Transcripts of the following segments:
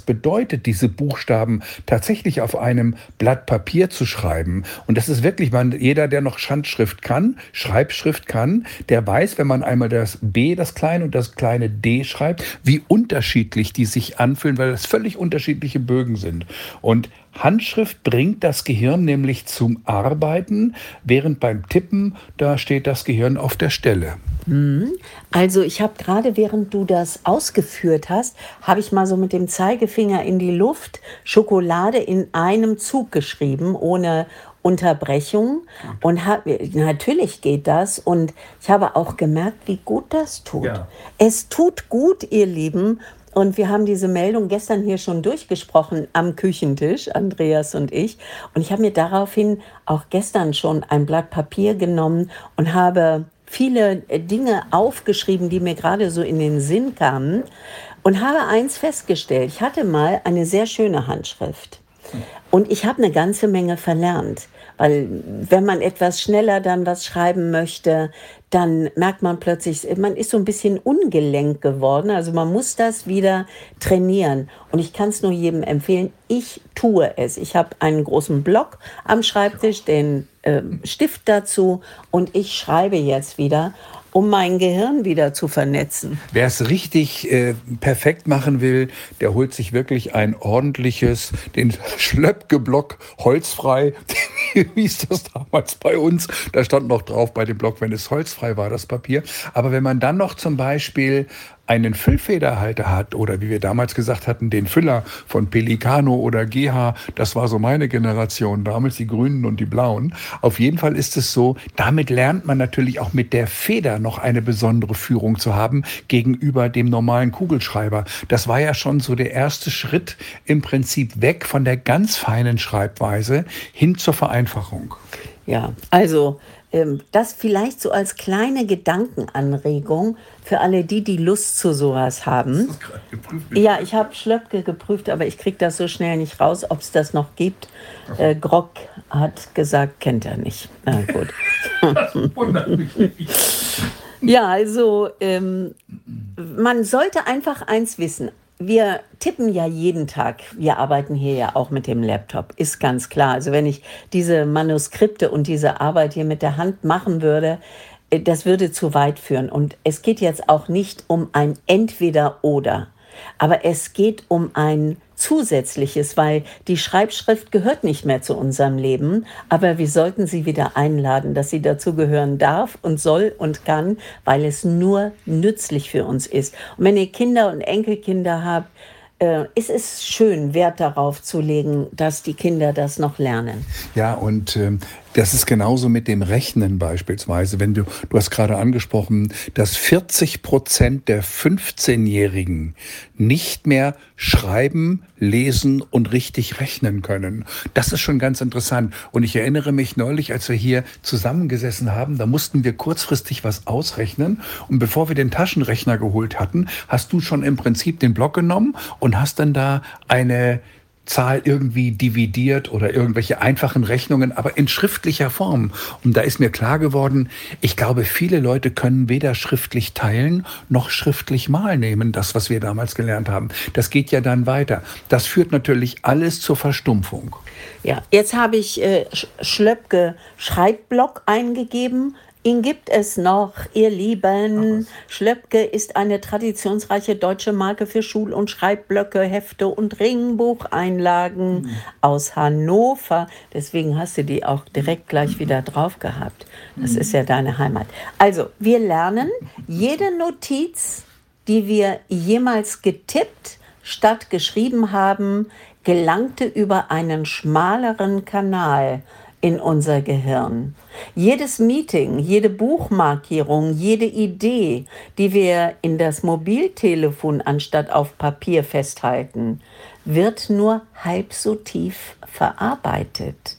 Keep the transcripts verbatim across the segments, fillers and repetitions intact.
bedeutet, diese Buchstaben tatsächlich auf einem Blatt Papier zu schreiben. Und das ist wirklich, man, jeder, der noch Handschrift kann, Schreibschrift kann, der weiß, wenn man einmal das B, das kleine und das kleine D schreibt, wie unterschiedlich die sich anfühlen, weil das völlig unterschiedliche Bögen sind. Und Handschrift bringt das Gehirn nämlich zum Arbeiten, während beim Tippen, da steht das Gehirn auf der Stelle. Also ich habe gerade, während du das ausgeführt hast, habe ich mal so mit dem Zeigefinger in die Luft Schokolade in einem Zug geschrieben, ohne Unterbrechung. Und hab, natürlich geht das. Und ich habe auch gemerkt, wie gut das tut. Ja. Es tut gut, ihr Lieben. Und wir haben diese Meldung gestern hier schon durchgesprochen am Küchentisch, Andreas und ich. Und ich habe mir daraufhin auch gestern schon ein Blatt Papier genommen und habe viele Dinge aufgeschrieben, die mir gerade so in den Sinn kamen. Und habe eins festgestellt. Ich hatte mal eine sehr schöne Handschrift. Und ich habe eine ganze Menge verlernt. Weil wenn man etwas schneller dann was schreiben möchte, dann merkt man plötzlich, man ist so ein bisschen ungelenk geworden. Also man muss das wieder trainieren. Und ich kann es nur jedem empfehlen, ich tue es. Ich habe einen großen Block am Schreibtisch, den äh, Stift dazu und ich schreibe jetzt wieder, um mein Gehirn wieder zu vernetzen. Wer es richtig äh, perfekt machen will, der holt sich wirklich ein ordentliches, den Schlöpke-Block holzfrei. Wie hieß das damals bei uns? Da stand noch drauf bei dem Block, wenn es holzfrei war, das Papier. Aber wenn man dann noch zum Beispiel einen Füllfederhalter hat oder wie wir damals gesagt hatten, den Füller von Pelicano oder G H, das war so meine Generation, damals die Grünen und die Blauen. Auf jeden Fall ist es so, damit lernt man natürlich auch mit der Feder noch eine besondere Führung zu haben gegenüber dem normalen Kugelschreiber. Das war ja schon so der erste Schritt im Prinzip weg von der ganz feinen Schreibweise hin zur Vereinfachung. Ja, also ähm, das vielleicht so als kleine Gedankenanregung für alle die, die Lust zu sowas haben. Das ist gerade geprüft. Ja, ich habe Schlöpke geprüft, aber ich kriege das so schnell nicht raus, ob es das noch gibt. Äh, Grog hat gesagt, kennt er nicht. Na gut. Das wundert mich nicht. Ja, also ähm, man sollte einfach eins wissen. Wir tippen ja jeden Tag. Wir arbeiten hier ja auch mit dem Laptop, ist ganz klar. Also wenn ich diese Manuskripte und diese Arbeit hier mit der Hand machen würde, äh, das würde zu weit führen. Und es geht jetzt auch nicht um ein Entweder-Oder. Aber es geht um ein Zusätzliches, weil die Schreibschrift gehört nicht mehr zu unserem Leben, aber wir sollten sie wieder einladen, dass sie dazu gehören darf und soll und kann, weil es nur nützlich für uns ist. Und wenn ihr Kinder und Enkelkinder habt, äh, ist es schön, Wert darauf zu legen, dass die Kinder das noch lernen. Ja, und ähm, das ist genauso mit dem Rechnen beispielsweise. Wenn du, du hast gerade angesprochen, dass vierzig Prozent der fünfzehnjährigen nicht mehr schreiben, lesen und richtig rechnen können. Das ist schon ganz interessant. Und ich erinnere mich neulich, als wir hier zusammengesessen haben, da mussten wir kurzfristig was ausrechnen. Und bevor wir den Taschenrechner geholt hatten, hast du schon im Prinzip den Block genommen und hast dann da eine Zahl irgendwie dividiert oder irgendwelche einfachen Rechnungen, aber in schriftlicher Form. Und da ist mir klar geworden, ich glaube, viele Leute können weder schriftlich teilen noch schriftlich mal nehmen, das, was wir damals gelernt haben. Das geht ja dann weiter. Das führt natürlich alles zur Verstumpfung. Ja, jetzt habe ich äh, Schlöpke Schreibblock eingegeben. Ihn gibt es noch, ihr Lieben. Schlöpke ist eine traditionsreiche deutsche Marke für Schul- und Schreibblöcke, Hefte und Ringbucheinlagen mhm. aus Hannover. Deswegen hast du die auch direkt gleich wieder drauf gehabt. Das mhm. ist ja deine Heimat. Also, wir lernen, jede Notiz, die wir jemals getippt statt geschrieben haben, gelangte über einen schmaleren Kanal in unser Gehirn. Jedes Meeting, jede Buchmarkierung, jede Idee, die wir in das Mobiltelefon anstatt auf Papier festhalten, wird nur halb so tief verarbeitet.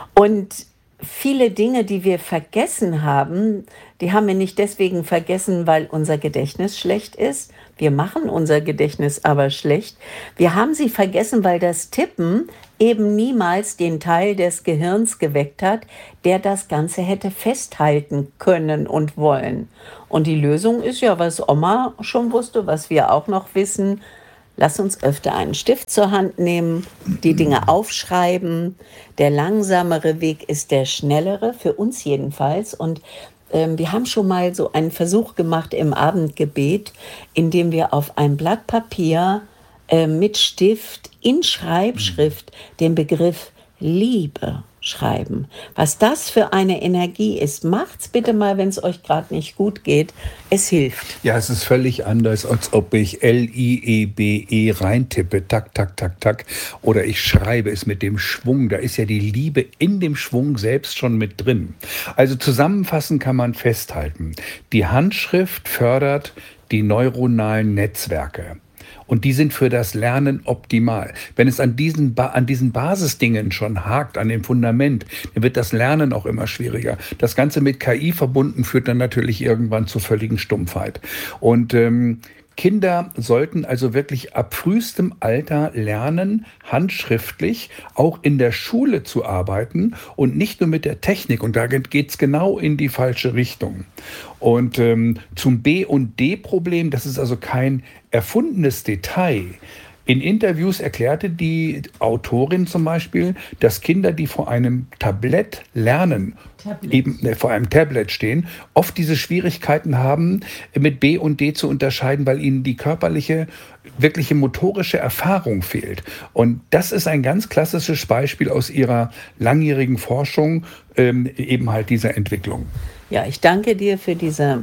Und viele Dinge, die wir vergessen haben, die haben wir nicht deswegen vergessen, weil unser Gedächtnis schlecht ist. Wir machen unser Gedächtnis aber schlecht. Wir haben sie vergessen, weil das Tippen eben niemals den Teil des Gehirns geweckt hat, der das Ganze hätte festhalten können und wollen. Und die Lösung ist ja, was Oma schon wusste, was wir auch noch wissen. Lass uns öfter einen Stift zur Hand nehmen, die Dinge aufschreiben. Der langsamere Weg ist der schnellere, für uns jedenfalls. Und ähm, wir haben schon mal so einen Versuch gemacht im Abendgebet, indem wir auf ein Blatt Papier äh, mit Stift in Schreibschrift den Begriff Liebe schreiben. Was das für eine Energie ist, macht's bitte mal, wenn es euch gerade nicht gut geht. Es hilft. Ja, es ist völlig anders, als ob ich L I E B E reintippe, tak, tak, tak, tak, oder ich schreibe es mit dem Schwung. Da ist ja die Liebe in dem Schwung selbst schon mit drin. Also zusammenfassend kann man festhalten, die Handschrift fördert die neuronalen Netzwerke. Und die sind für das Lernen optimal. Wenn es an diesen, ba- an diesen Basisdingen schon hakt, an dem Fundament, dann wird das Lernen auch immer schwieriger. Das Ganze mit K I verbunden führt dann natürlich irgendwann zur völligen Stumpfheit. Und ähm, Kinder sollten also wirklich ab frühestem Alter lernen, handschriftlich auch in der Schule zu arbeiten und nicht nur mit der Technik. Und da geht es genau in die falsche Richtung. Und ähm, zum B- und D-Problem, das ist also kein erfundenes Detail. In Interviews erklärte die Autorin zum Beispiel, dass Kinder, die vor einem Tablett lernen, Tablet. eben äh, vor einem Tablet stehen, oft diese Schwierigkeiten haben, mit B und D zu unterscheiden, weil ihnen die körperliche, wirkliche motorische Erfahrung fehlt. Und das ist ein ganz klassisches Beispiel aus ihrer langjährigen Forschung, ähm, eben halt dieser Entwicklung. Ja, ich danke dir für diese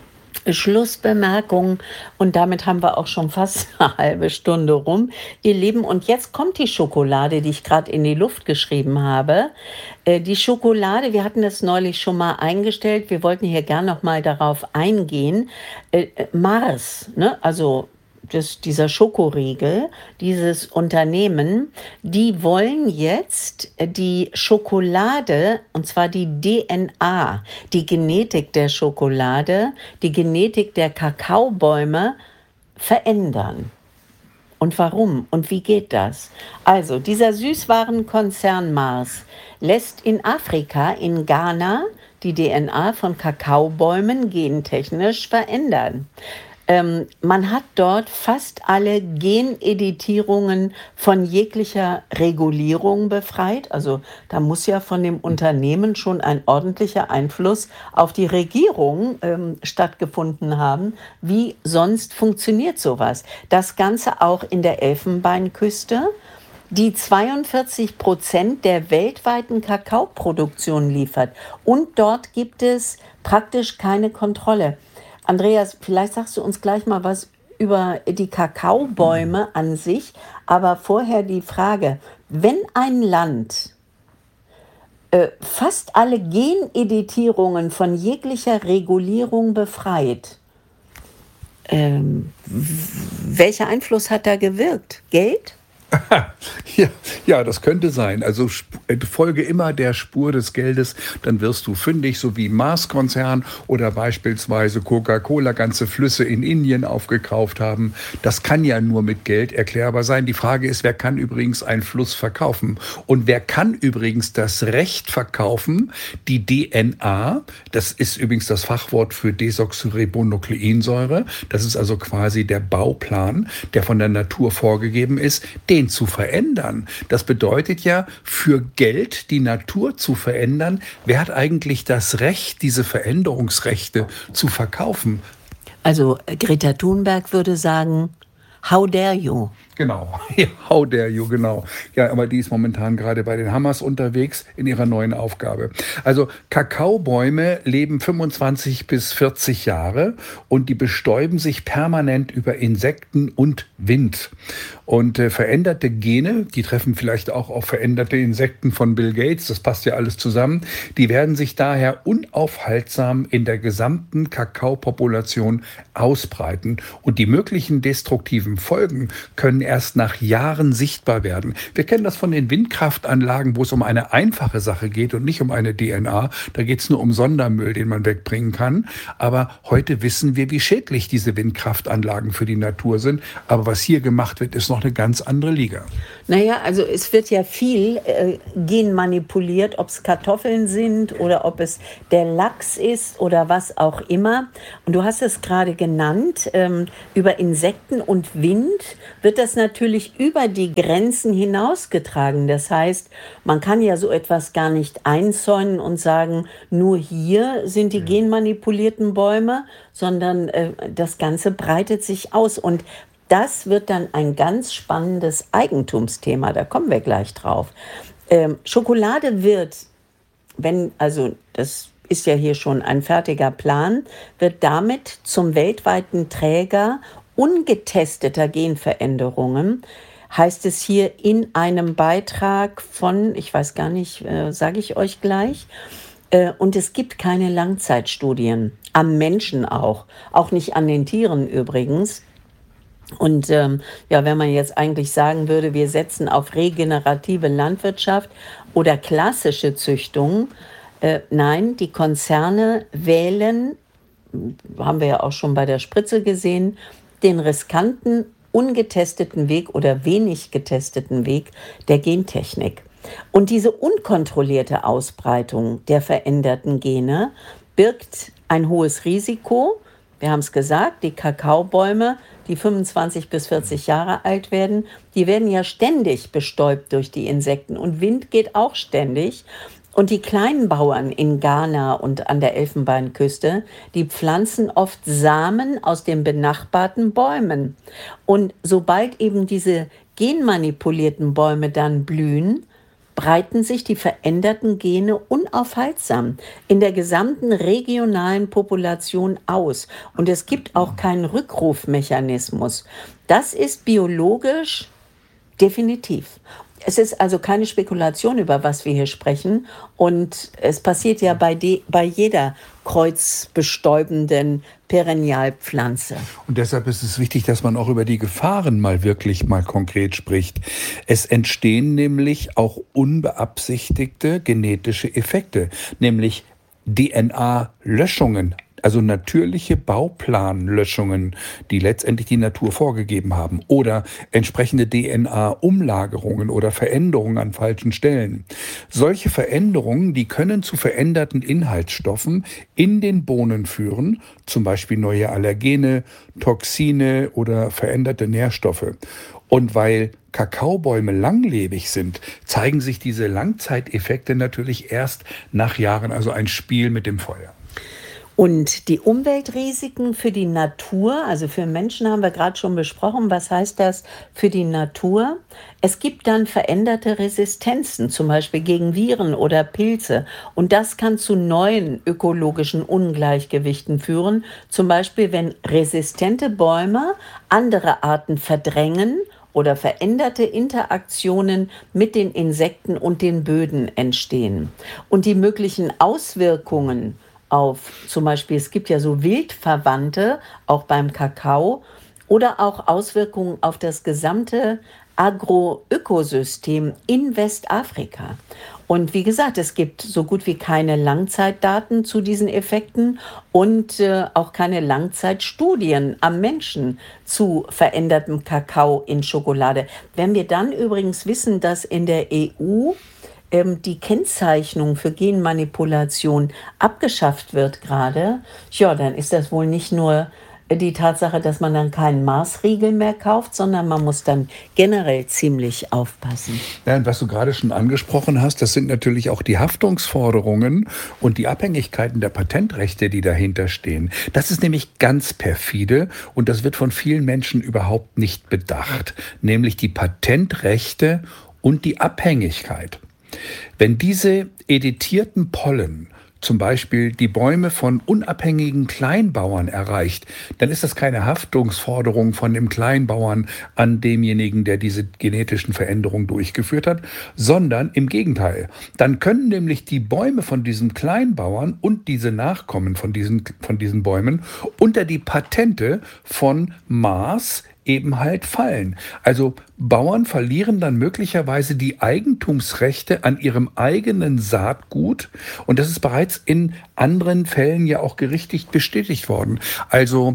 Schlussbemerkung, und damit haben wir auch schon fast eine halbe Stunde rum, ihr Lieben. Und jetzt kommt die Schokolade, die ich gerade in die Luft geschrieben habe. Äh, die Schokolade, wir hatten das neulich schon mal eingestellt, wir wollten hier gern noch mal darauf eingehen. Äh, Mars, ne? Also das, dieser Schokoriegel, dieses Unternehmen, die wollen jetzt die Schokolade, und zwar die D N A, die Genetik der Schokolade, die Genetik der Kakaobäume verändern. Und warum? Und wie geht das? Also, dieser Süßwarenkonzern Mars lässt in Afrika, in Ghana, die D N A von Kakaobäumen gentechnisch verändern. Ähm, man hat dort fast alle Geneditierungen von jeglicher Regulierung befreit. Also da muss ja von dem Unternehmen schon ein ordentlicher Einfluss auf die Regierung ähm, stattgefunden haben. Wie sonst funktioniert sowas? Das Ganze auch in der Elfenbeinküste, die zweiundvierzig Prozent der weltweiten Kakaoproduktion liefert. Und dort gibt es praktisch keine Kontrolle. Andreas, vielleicht sagst du uns gleich mal was über die Kakaobäume an sich, aber vorher die Frage, wenn ein Land äh, fast alle Geneditierungen von jeglicher Regulierung befreit, ähm, welcher Einfluss hat da gewirkt? Geld? Ja, ja, das könnte sein. Also folge immer der Spur des Geldes, dann wirst du fündig, so wie Mars-Konzern oder beispielsweise Coca-Cola ganze Flüsse in Indien aufgekauft haben. Das kann ja nur mit Geld erklärbar sein. Die Frage ist, wer kann übrigens einen Fluss verkaufen? Und wer kann übrigens das Recht verkaufen, die D N A, das ist übrigens das Fachwort für Desoxyribonukleinsäure, das ist also quasi der Bauplan, der von der Natur vorgegeben ist, den zu verändern. Das bedeutet ja, für Geld die Natur zu verändern. Wer hat eigentlich das Recht, diese Veränderungsrechte zu verkaufen? Also Greta Thunberg würde sagen, how dare you? Genau, ja, how dare you, genau. Ja, aber die ist momentan gerade bei den Hamas unterwegs in ihrer neuen Aufgabe. Also Kakaobäume leben fünfundzwanzig bis vierzig Jahre und die bestäuben sich permanent über Insekten und Wind. Und äh, veränderte Gene, die treffen vielleicht auch auf veränderte Insekten von Bill Gates, das passt ja alles zusammen, die werden sich daher unaufhaltsam in der gesamten Kakaopopulation ausbreiten. Und die möglichen destruktiven Folgen können erst nach Jahren sichtbar werden. Wir kennen das von den Windkraftanlagen, wo es um eine einfache Sache geht und nicht um eine D N A. Da geht es nur um Sondermüll, den man wegbringen kann. Aber heute wissen wir, wie schädlich diese Windkraftanlagen für die Natur sind. Aber was hier gemacht wird, ist noch eine ganz andere Liga. Naja, also es wird ja viel äh, genmanipuliert, ob es Kartoffeln sind oder ob es der Lachs ist oder was auch immer. Und du hast es gerade genannt, ähm, über Insekten und Wind wird das natürlich über die Grenzen hinausgetragen. Das heißt, man kann ja so etwas gar nicht einzäunen und sagen, nur hier sind die genmanipulierten Bäume, sondern äh, das Ganze breitet sich aus. Und das wird dann ein ganz spannendes Eigentumsthema, da kommen wir gleich drauf. Ähm, Schokolade wird, wenn, also das ist ja hier schon ein fertiger Plan, wird damit zum weltweiten Träger ungetesteter Genveränderungen, heißt es hier in einem Beitrag von, ich weiß gar nicht, äh, sage ich euch gleich, äh, und es gibt keine Langzeitstudien, am Menschen auch, auch nicht an den Tieren übrigens. Und ähm, ja, wenn man jetzt eigentlich sagen würde, wir setzen auf regenerative Landwirtschaft oder klassische Züchtung, äh, nein, die Konzerne wählen, haben wir ja auch schon bei der Spritze gesehen, den riskanten, ungetesteten Weg oder wenig getesteten Weg der Gentechnik. Und diese unkontrollierte Ausbreitung der veränderten Gene birgt ein hohes Risiko. Wir haben es gesagt, die Kakaobäume, die fünfundzwanzig bis vierzig Jahre alt werden, die werden ja ständig bestäubt durch die Insekten und Wind geht auch ständig. Und die kleinen Bauern in Ghana und an der Elfenbeinküste, die pflanzen oft Samen aus den benachbarten Bäumen. Und sobald eben diese genmanipulierten Bäume dann blühen, breiten sich die veränderten Gene unaufhaltsam in der gesamten regionalen Population aus. Und es gibt auch keinen Rückrufmechanismus. Das ist biologisch definitiv. Es ist also keine Spekulation, über was wir hier sprechen. Und es passiert ja bei, de, bei jeder kreuzbestäubenden Perennialpflanze. Und deshalb ist es wichtig, dass man auch über die Gefahren mal wirklich mal konkret spricht. Es entstehen nämlich auch unbeabsichtigte genetische Effekte, nämlich D N A-Löschungen. Also natürliche Bauplanlöschungen, die letztendlich die Natur vorgegeben haben, oder entsprechende D N A-Umlagerungen oder Veränderungen an falschen Stellen. Solche Veränderungen, die können zu veränderten Inhaltsstoffen in den Bohnen führen, zum Beispiel neue Allergene, Toxine oder veränderte Nährstoffe. Und weil Kakaobäume langlebig sind, zeigen sich diese Langzeiteffekte natürlich erst nach Jahren, also ein Spiel mit dem Feuer. Und die Umweltrisiken für die Natur, also für Menschen haben wir gerade schon besprochen, was heißt das für die Natur? Es gibt dann veränderte Resistenzen, zum Beispiel gegen Viren oder Pilze. Und das kann zu neuen ökologischen Ungleichgewichten führen, zum Beispiel wenn resistente Bäume andere Arten verdrängen oder veränderte Interaktionen mit den Insekten und den Böden entstehen. Und die möglichen Auswirkungen auf zum Beispiel, es gibt ja so Wildverwandte, auch beim Kakao, oder auch Auswirkungen auf das gesamte Agroökosystem in Westafrika. Und wie gesagt, es gibt so gut wie keine Langzeitdaten zu diesen Effekten und äh, auch keine Langzeitstudien am Menschen zu verändertem Kakao in Schokolade. Wenn wir dann übrigens wissen, dass in der E U die Kennzeichnung für Genmanipulation abgeschafft wird gerade, ja, dann ist das wohl nicht nur die Tatsache, dass man dann keinen Maßriegel mehr kauft, sondern man muss dann generell ziemlich aufpassen. Ja, und was du gerade schon angesprochen hast, das sind natürlich auch die Haftungsforderungen und die Abhängigkeiten der Patentrechte, die dahinter stehen. Das ist nämlich ganz perfide und das wird von vielen Menschen überhaupt nicht bedacht, nämlich die Patentrechte und die Abhängigkeit. Wenn diese editierten Pollen zum Beispiel die Bäume von unabhängigen Kleinbauern erreicht, dann ist das keine Haftungsforderung von dem Kleinbauern an demjenigen, der diese genetischen Veränderungen durchgeführt hat, sondern im Gegenteil. Dann können nämlich die Bäume von diesen Kleinbauern und diese Nachkommen von diesen, von diesen Bäumen unter die Patente von Mars eben halt fallen. Also Bauern verlieren dann möglicherweise die Eigentumsrechte an ihrem eigenen Saatgut und das ist bereits in anderen Fällen ja auch gerichtlich bestätigt worden. Also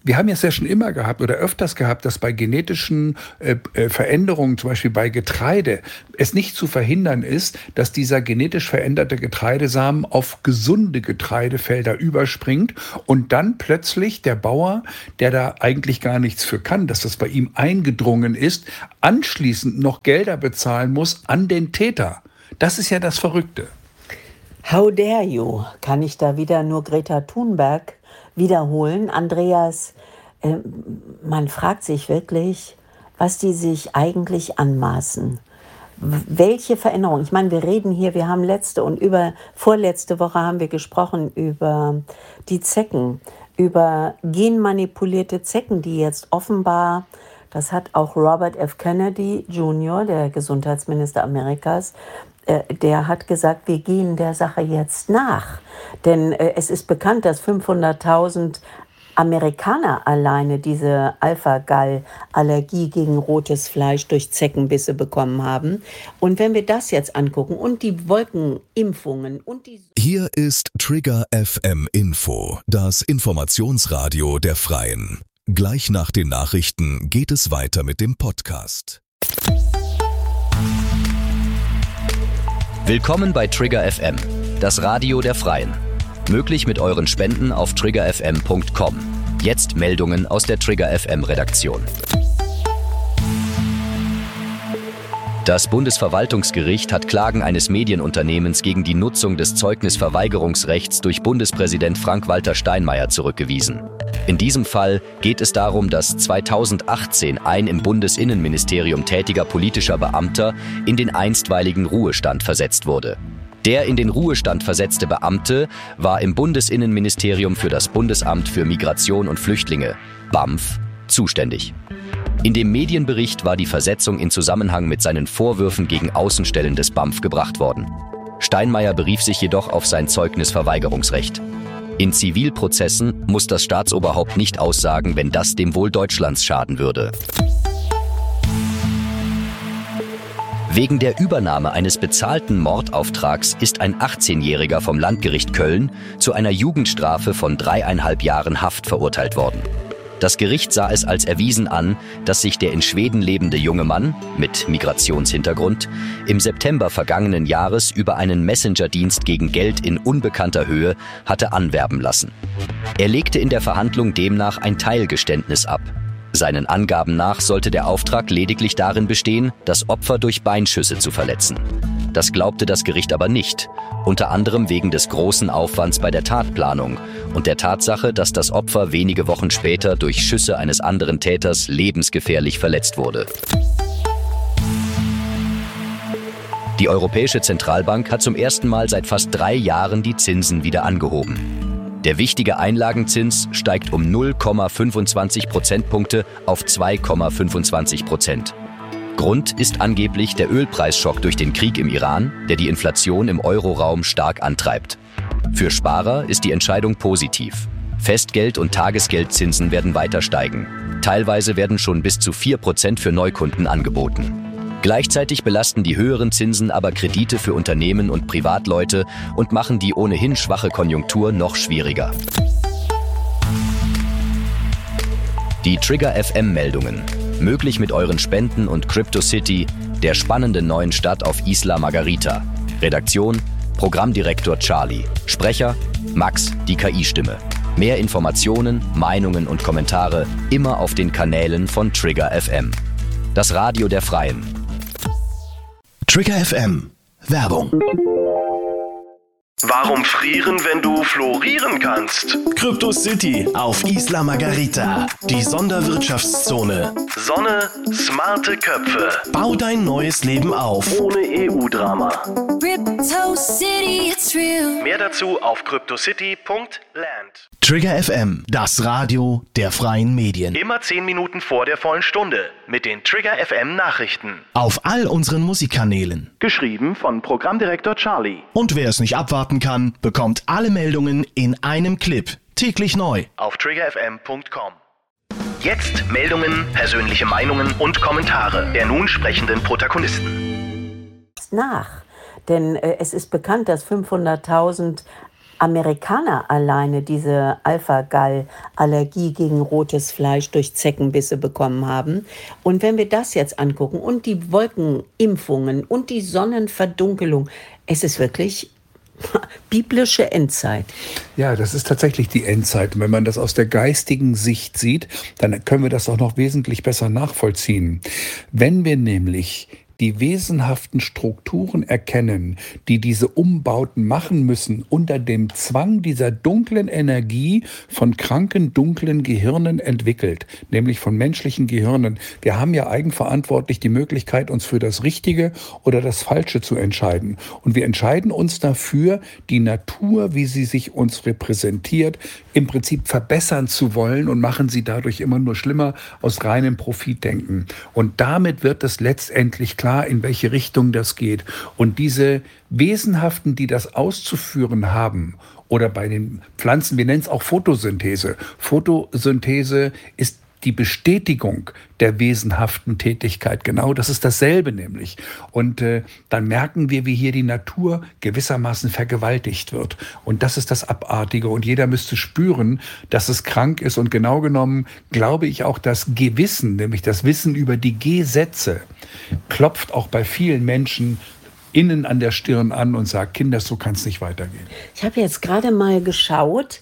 Wir haben es ja schon immer gehabt oder öfters gehabt, dass bei genetischen äh, äh, Veränderungen, zum Beispiel bei Getreide, es nicht zu verhindern ist, dass dieser genetisch veränderte Getreidesamen auf gesunde Getreidefelder überspringt und dann plötzlich der Bauer, der da eigentlich gar nichts für kann, dass das bei ihm eingedrungen ist, anschließend noch Gelder bezahlen muss an den Täter. Das ist ja das Verrückte. How dare you? Kann ich da wieder nur Greta Thunberg wiederholen? Andreas, äh, man fragt sich wirklich, was die sich eigentlich anmaßen. Welche Veränderung? Ich meine, wir reden hier, wir haben letzte und über, vorletzte Woche haben wir gesprochen über die Zecken, über genmanipulierte Zecken, die jetzt offenbar, das hat auch Robert F. Kennedy Junior, der Gesundheitsminister Amerikas, der hat gesagt, wir gehen der Sache jetzt nach. Denn äh, es ist bekannt, dass fünfhunderttausend Amerikaner alleine diese Alpha-Gal-Allergie gegen rotes Fleisch durch Zeckenbisse bekommen haben. Und wenn wir das jetzt angucken und die Wolkenimpfungen und die... Hier ist Trigger F M Info, das Informationsradio der Freien. Gleich nach den Nachrichten geht es weiter mit dem Podcast. Willkommen bei Trigger F M, das Radio der Freien. Möglich mit euren Spenden auf trigger f m punkt com. Jetzt Meldungen aus der Trigger F M Redaktion. Das Bundesverwaltungsgericht hat Klagen eines Medienunternehmens gegen die Nutzung des Zeugnisverweigerungsrechts durch Bundespräsident Frank-Walter Steinmeier zurückgewiesen. In diesem Fall geht es darum, dass zweitausendachtzehn ein im Bundesinnenministerium tätiger politischer Beamter in den einstweiligen Ruhestand versetzt wurde. Der in den Ruhestand versetzte Beamte war im Bundesinnenministerium für das Bundesamt für Migration und Flüchtlinge, B A M F, zuständig. In dem Medienbericht war die Versetzung in Zusammenhang mit seinen Vorwürfen gegen Außenstellen des B A M F gebracht worden. Steinmeier berief sich jedoch auf sein Zeugnisverweigerungsrecht. In Zivilprozessen muss das Staatsoberhaupt nicht aussagen, wenn das dem Wohl Deutschlands schaden würde. Wegen der Übernahme eines bezahlten Mordauftrags ist ein achtzehnjähriger vom Landgericht Köln zu einer Jugendstrafe von dreieinhalb Jahren Haft verurteilt worden. Das Gericht sah es als erwiesen an, dass sich der in Schweden lebende junge Mann mit Migrationshintergrund im September vergangenen Jahres über einen Messenger-Dienst gegen Geld in unbekannter Höhe hatte anwerben lassen. Er legte in der Verhandlung demnach ein Teilgeständnis ab. Seinen Angaben nach sollte der Auftrag lediglich darin bestehen, das Opfer durch Beinschüsse zu verletzen. Das glaubte das Gericht aber nicht, unter anderem wegen des großen Aufwands bei der Tatplanung und der Tatsache, dass das Opfer wenige Wochen später durch Schüsse eines anderen Täters lebensgefährlich verletzt wurde. Die Europäische Zentralbank hat zum ersten Mal seit fast drei Jahren die Zinsen wieder angehoben. Der wichtige Einlagenzins steigt um null Komma fünfundzwanzig Prozentpunkte auf zwei Komma fünfundzwanzig Prozent. Grund ist angeblich der Ölpreisschock durch den Krieg im Iran, der die Inflation im Euroraum stark antreibt. Für Sparer ist die Entscheidung positiv. Festgeld- und Tagesgeldzinsen werden weiter steigen. Teilweise werden schon bis zu vier Prozent für Neukunden angeboten. Gleichzeitig belasten die höheren Zinsen aber Kredite für Unternehmen und Privatleute und machen die ohnehin schwache Konjunktur noch schwieriger. Die Trigger F M-Meldungen. Möglich mit euren Spenden und CryptoCity, der spannenden neuen Stadt auf Isla Margarita. Redaktion, Programmdirektor Charlie. Sprecher, Max, die K I-Stimme. Mehr Informationen, Meinungen und Kommentare immer auf den Kanälen von Trigger F M. Das Radio der Freien. Trigger F M. Werbung. Warum frieren, wenn du florieren kannst? CryptoCity auf Isla Margarita, die Sonderwirtschaftszone. Sonne, smarte Köpfe. Bau dein neues Leben auf. Ohne E U-Drama. CryptoCity, it's real. Mehr dazu auf cryptocity punkt land. Trigger F M, das Radio der freien Medien. Immer zehn Minuten vor der vollen Stunde mit den Trigger F M Nachrichten. Auf all unseren Musikkanälen. Geschrieben von Programmdirektor Charlie. Und wer es nicht abwarten kann, bekommt alle Meldungen in einem Clip. Täglich neu. Auf trigger f m punkt com. Jetzt Meldungen, persönliche Meinungen und Kommentare der nun sprechenden Protagonisten. Nach, denn äh, es ist bekannt, dass fünfhunderttausend Amerikaner alleine diese Alpha-Gal-Allergie gegen rotes Fleisch durch Zeckenbisse bekommen haben. Und wenn wir das jetzt angucken und die Wolkenimpfungen und die Sonnenverdunkelung, es ist wirklich biblische Endzeit. Ja, das ist tatsächlich die Endzeit. Und wenn man das aus der geistigen Sicht sieht, dann können wir das auch noch wesentlich besser nachvollziehen. Wenn wir nämlich die wesenhaften Strukturen erkennen, die diese Umbauten machen müssen, unter dem Zwang dieser dunklen Energie von kranken, dunklen Gehirnen entwickelt, nämlich von menschlichen Gehirnen. Wir haben ja eigenverantwortlich die Möglichkeit, uns für das Richtige oder das Falsche zu entscheiden. Und wir entscheiden uns dafür, die Natur, wie sie sich uns repräsentiert, im Prinzip verbessern zu wollen und machen sie dadurch immer nur schlimmer aus reinem Profitdenken. Und damit wird es letztendlich klar, in welche Richtung das geht. Und diese Wesenhaften, die das auszuführen haben, oder bei den Pflanzen, wir nennen es auch Photosynthese. Photosynthese ist die Bestätigung der wesenhaften Tätigkeit. Genau, das ist dasselbe nämlich. Und äh, dann merken wir, wie hier die Natur gewissermaßen vergewaltigt wird. Und das ist das Abartige. Und jeder müsste spüren, dass es krank ist. Und genau genommen glaube ich auch, das Gewissen, nämlich das Wissen über die Gesetze, klopft auch bei vielen Menschen innen an der Stirn an und sagt, Kinder, so kann es nicht weitergehen. Ich habe jetzt gerade mal geschaut,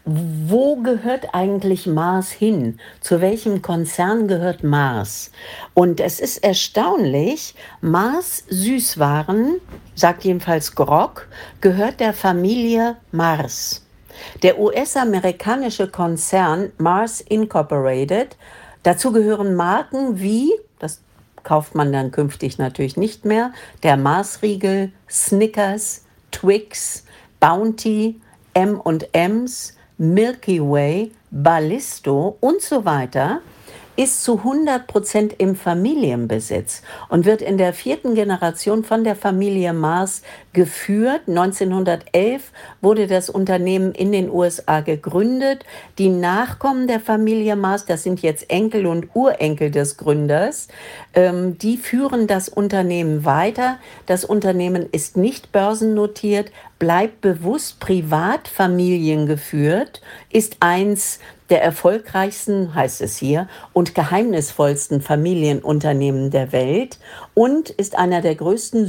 wo gehört eigentlich Mars hin? Zu welchem Konzern gehört Mars? Und es ist erstaunlich, Mars Süßwaren, sagt jedenfalls Grog, gehört der Familie Mars. Der U S-amerikanische Konzern Mars Incorporated, dazu gehören Marken wie, das kauft man dann künftig natürlich nicht mehr, der Mars-Riegel, Snickers, Twix, Bounty, M und M's, Milky Way, Ballisto und so weiter, ist zu hundert Prozent im Familienbesitz und wird in der vierten Generation von der Familie Mars geführt. neunzehnhundertelf wurde das Unternehmen in den U S A gegründet. Die Nachkommen der Familie Mars, das sind jetzt Enkel und Urenkel des Gründers, ähm, die führen das Unternehmen weiter. Das Unternehmen ist nicht börsennotiert, bleibt bewusst privat familiengeführt, ist eins der erfolgreichsten, heißt es hier, und geheimnisvollsten Familienunternehmen der Welt und ist einer der größten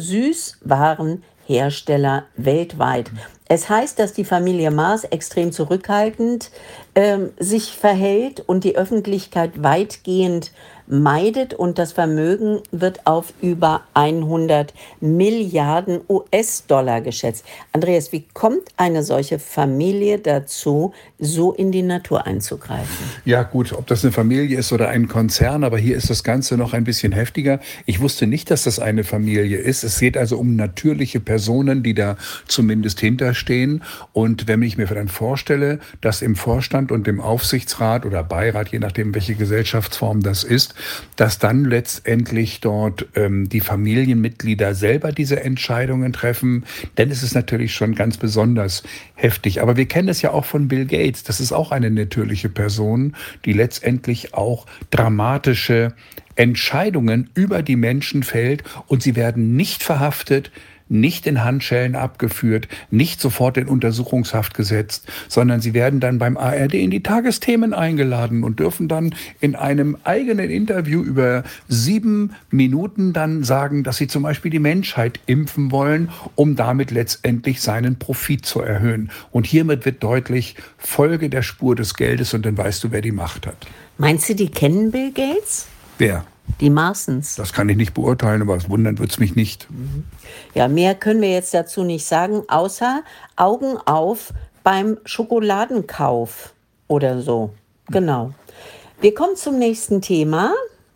Süßwarenhersteller weltweit. Es heißt, dass die Familie Mars extrem zurückhaltend ähm, sich verhält und die Öffentlichkeit weitgehend meidet und das Vermögen wird auf über hundert Milliarden U S-Dollar geschätzt. Andreas, wie kommt eine solche Familie dazu, so in die Natur einzugreifen? Ja gut, ob das eine Familie ist oder ein Konzern, aber hier ist das Ganze noch ein bisschen heftiger. Ich wusste nicht, dass das eine Familie ist. Es geht also um natürliche Personen, die da zumindest hinterstehen. Und wenn ich mir dann vorstelle, dass im Vorstand und im Aufsichtsrat oder Beirat, je nachdem, welche Gesellschaftsform das ist, dass dann letztendlich dort ähm, die Familienmitglieder selber diese Entscheidungen treffen, dann ist es natürlich schon ganz besonders heftig. Aber wir kennen es ja auch von Bill Gates. Das ist auch eine natürliche Person, die letztendlich auch dramatische Entscheidungen über die Menschen fällt und sie werden nicht verhaftet, nicht in Handschellen abgeführt, nicht sofort in Untersuchungshaft gesetzt, sondern sie werden dann beim A R D in die Tagesthemen eingeladen und dürfen dann in einem eigenen Interview über sieben Minuten dann sagen, dass sie zum Beispiel die Menschheit impfen wollen, um damit letztendlich seinen Profit zu erhöhen. Und hiermit wird deutlich, Folge der Spur des Geldes und dann weißt du, wer die Macht hat. Meinst du, die kennen Bill Gates? Wer? Die Marsens. Das kann ich nicht beurteilen, aber wundern wird es mich nicht. Ja, mehr können wir jetzt dazu nicht sagen, außer Augen auf beim Schokoladenkauf oder so. Genau. Wir kommen zum nächsten Thema.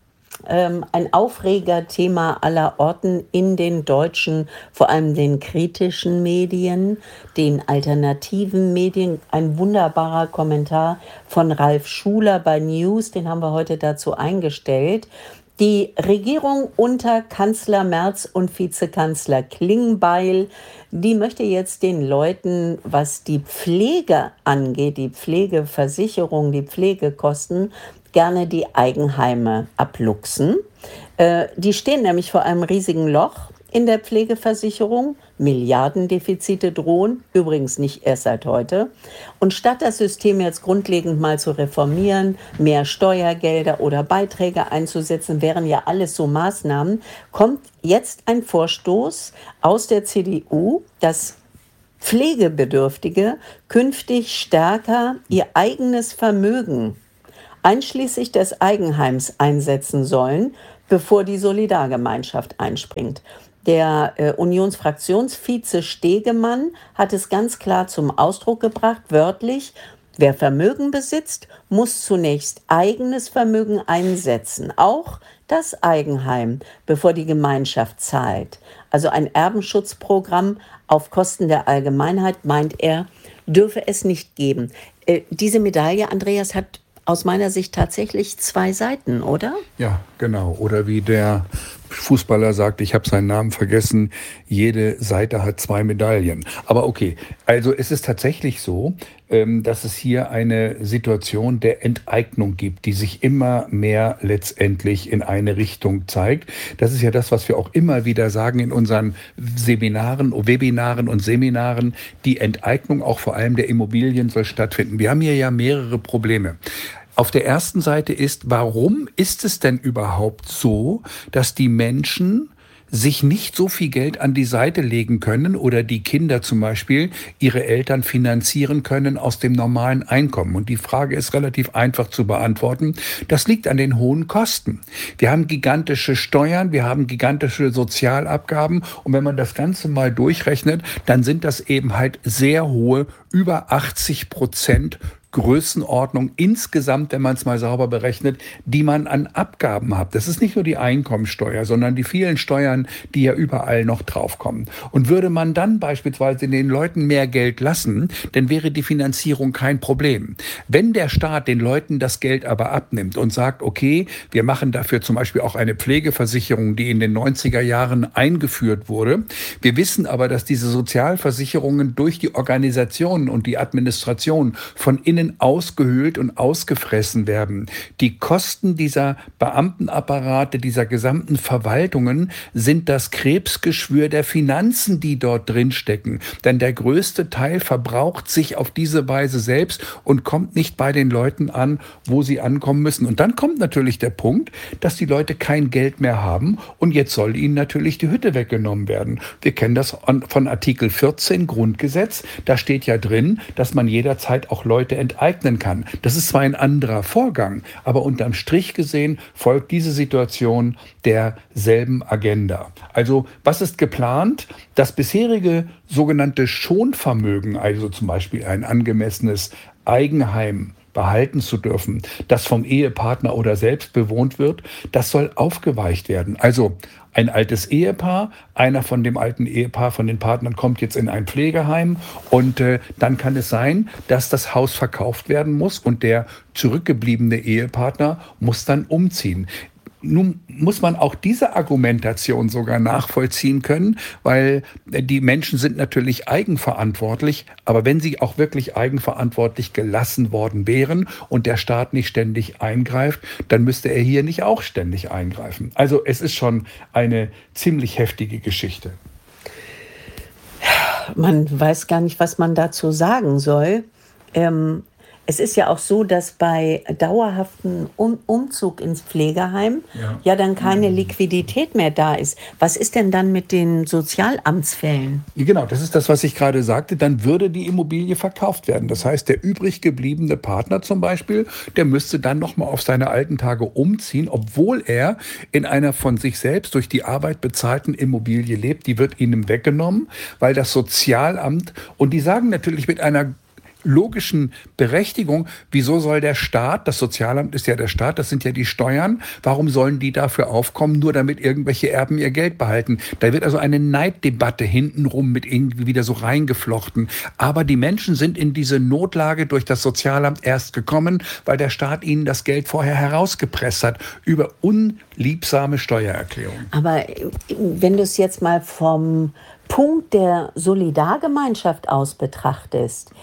Ähm, ein Aufregerthema aller Orten in den deutschen, vor allem den kritischen Medien, den alternativen Medien. Ein wunderbarer Kommentar von Ralf Schuler bei News, den haben wir heute dazu eingestellt. Die Regierung unter Kanzler Merz und Vizekanzler Klingbeil, die möchte jetzt den Leuten, was die Pflege angeht, die Pflegeversicherung, die Pflegekosten, gerne die Eigenheime abluchsen. Äh, die stehen nämlich vor einem riesigen Loch. in der Pflegeversicherung. Milliardendefizite drohen, übrigens nicht erst seit heute. Und statt das System jetzt grundlegend mal zu reformieren, mehr Steuergelder oder Beiträge einzusetzen, wären ja alles so Maßnahmen, kommt jetzt ein Vorstoß aus der C D U, dass Pflegebedürftige künftig stärker ihr eigenes Vermögen, einschließlich des Eigenheims, einsetzen sollen, bevor die Solidargemeinschaft einspringt. Der äh, Unionsfraktionsvize Stegemann hat es ganz klar zum Ausdruck gebracht, wörtlich: Wer Vermögen besitzt, muss zunächst eigenes Vermögen einsetzen, auch das Eigenheim, bevor die Gemeinschaft zahlt. Also ein Erbenschutzprogramm auf Kosten der Allgemeinheit, meint er, dürfe es nicht geben. Äh, diese Medaille, Andreas, hat aus meiner Sicht tatsächlich zwei Seiten, oder? Ja, genau. Oder wie der Fußballer sagt, ich habe seinen Namen vergessen, jede Seite hat zwei Medaillen. Aber okay, also es ist tatsächlich so, dass es hier eine Situation der Enteignung gibt, die sich immer mehr letztendlich in eine Richtung zeigt. Das ist ja das, was wir auch immer wieder sagen in unseren Seminaren, Webinaren und Seminaren. Die Enteignung auch vor allem der Immobilien soll stattfinden. Wir haben hier ja mehrere Probleme. Auf der ersten Seite ist, warum ist es denn überhaupt so, dass die Menschen sich nicht so viel Geld an die Seite legen können oder die Kinder zum Beispiel ihre Eltern finanzieren können aus dem normalen Einkommen? Und die Frage ist relativ einfach zu beantworten. Das liegt an den hohen Kosten. Wir haben gigantische Steuern, wir haben gigantische Sozialabgaben und wenn man das Ganze mal durchrechnet, dann sind das eben halt sehr hohe, über achtzig Prozent Größenordnung insgesamt, wenn man es mal sauber berechnet, die man an Abgaben hat. Das ist nicht nur die Einkommensteuer, sondern die vielen Steuern, die ja überall noch draufkommen. Und würde man dann beispielsweise den Leuten mehr Geld lassen, dann wäre die Finanzierung kein Problem. Wenn der Staat den Leuten das Geld aber abnimmt und sagt, okay, wir machen dafür zum Beispiel auch eine Pflegeversicherung, die in den neunziger Jahren eingeführt wurde. Wir wissen aber, dass diese Sozialversicherungen durch die Organisationen und die Administration von innen ausgehöhlt und ausgefressen werden. Die Kosten dieser Beamtenapparate, dieser gesamten Verwaltungen sind das Krebsgeschwür der Finanzen, die dort drin stecken. Denn der größte Teil verbraucht sich auf diese Weise selbst und kommt nicht bei den Leuten an, wo sie ankommen müssen. Und dann kommt natürlich der Punkt, dass die Leute kein Geld mehr haben und jetzt soll ihnen natürlich die Hütte weggenommen werden. Wir kennen das von Artikel vierzehn Grundgesetz. Da steht ja drin, dass man jederzeit auch Leute enteignen kann. Das ist zwar ein anderer Vorgang, aber unterm Strich gesehen folgt diese Situation derselben Agenda. Also was ist geplant? Das bisherige sogenannte Schonvermögen, also zum Beispiel ein angemessenes Eigenheim behalten zu dürfen, das vom Ehepartner oder selbst bewohnt wird, das soll aufgeweicht werden. Also ein altes Ehepaar, einer von dem alten Ehepaar, von den Partnern kommt jetzt in ein Pflegeheim und äh, dann kann es sein, dass das Haus verkauft werden muss und der zurückgebliebene Ehepartner muss dann umziehen. Nun muss man auch diese Argumentation sogar nachvollziehen können, weil die Menschen sind natürlich eigenverantwortlich, aber wenn sie auch wirklich eigenverantwortlich gelassen worden wären und der Staat nicht ständig eingreift, dann müsste er hier nicht auch ständig eingreifen. Also es ist schon eine ziemlich heftige Geschichte. Man weiß gar nicht, was man dazu sagen soll. Ähm Es ist ja auch so, dass bei dauerhaftem um- Umzug ins Pflegeheim ja. ja dann keine Liquidität mehr da ist. Was ist denn dann mit den Sozialamtsfällen? Genau, das ist das, was ich gerade sagte. Dann würde die Immobilie verkauft werden. Das heißt, der übrig gebliebene Partner zum Beispiel, der müsste dann nochmal auf seine alten Tage umziehen, obwohl er in einer von sich selbst durch die Arbeit bezahlten Immobilie lebt. Die wird ihnen weggenommen, weil das Sozialamt, und die sagen natürlich mit einer logischen Berechtigung, wieso soll der Staat, das Sozialamt ist ja der Staat, das sind ja die Steuern, warum sollen die dafür aufkommen, nur damit irgendwelche Erben ihr Geld behalten? Da wird also eine Neiddebatte hintenrum mit irgendwie wieder so reingeflochten. Aber die Menschen sind in diese Notlage durch das Sozialamt erst gekommen, weil der Staat ihnen das Geld vorher herausgepresst hat über unliebsame Steuererklärungen. Aber wenn du es jetzt mal vom Punkt der Solidargemeinschaft aus betrachtest,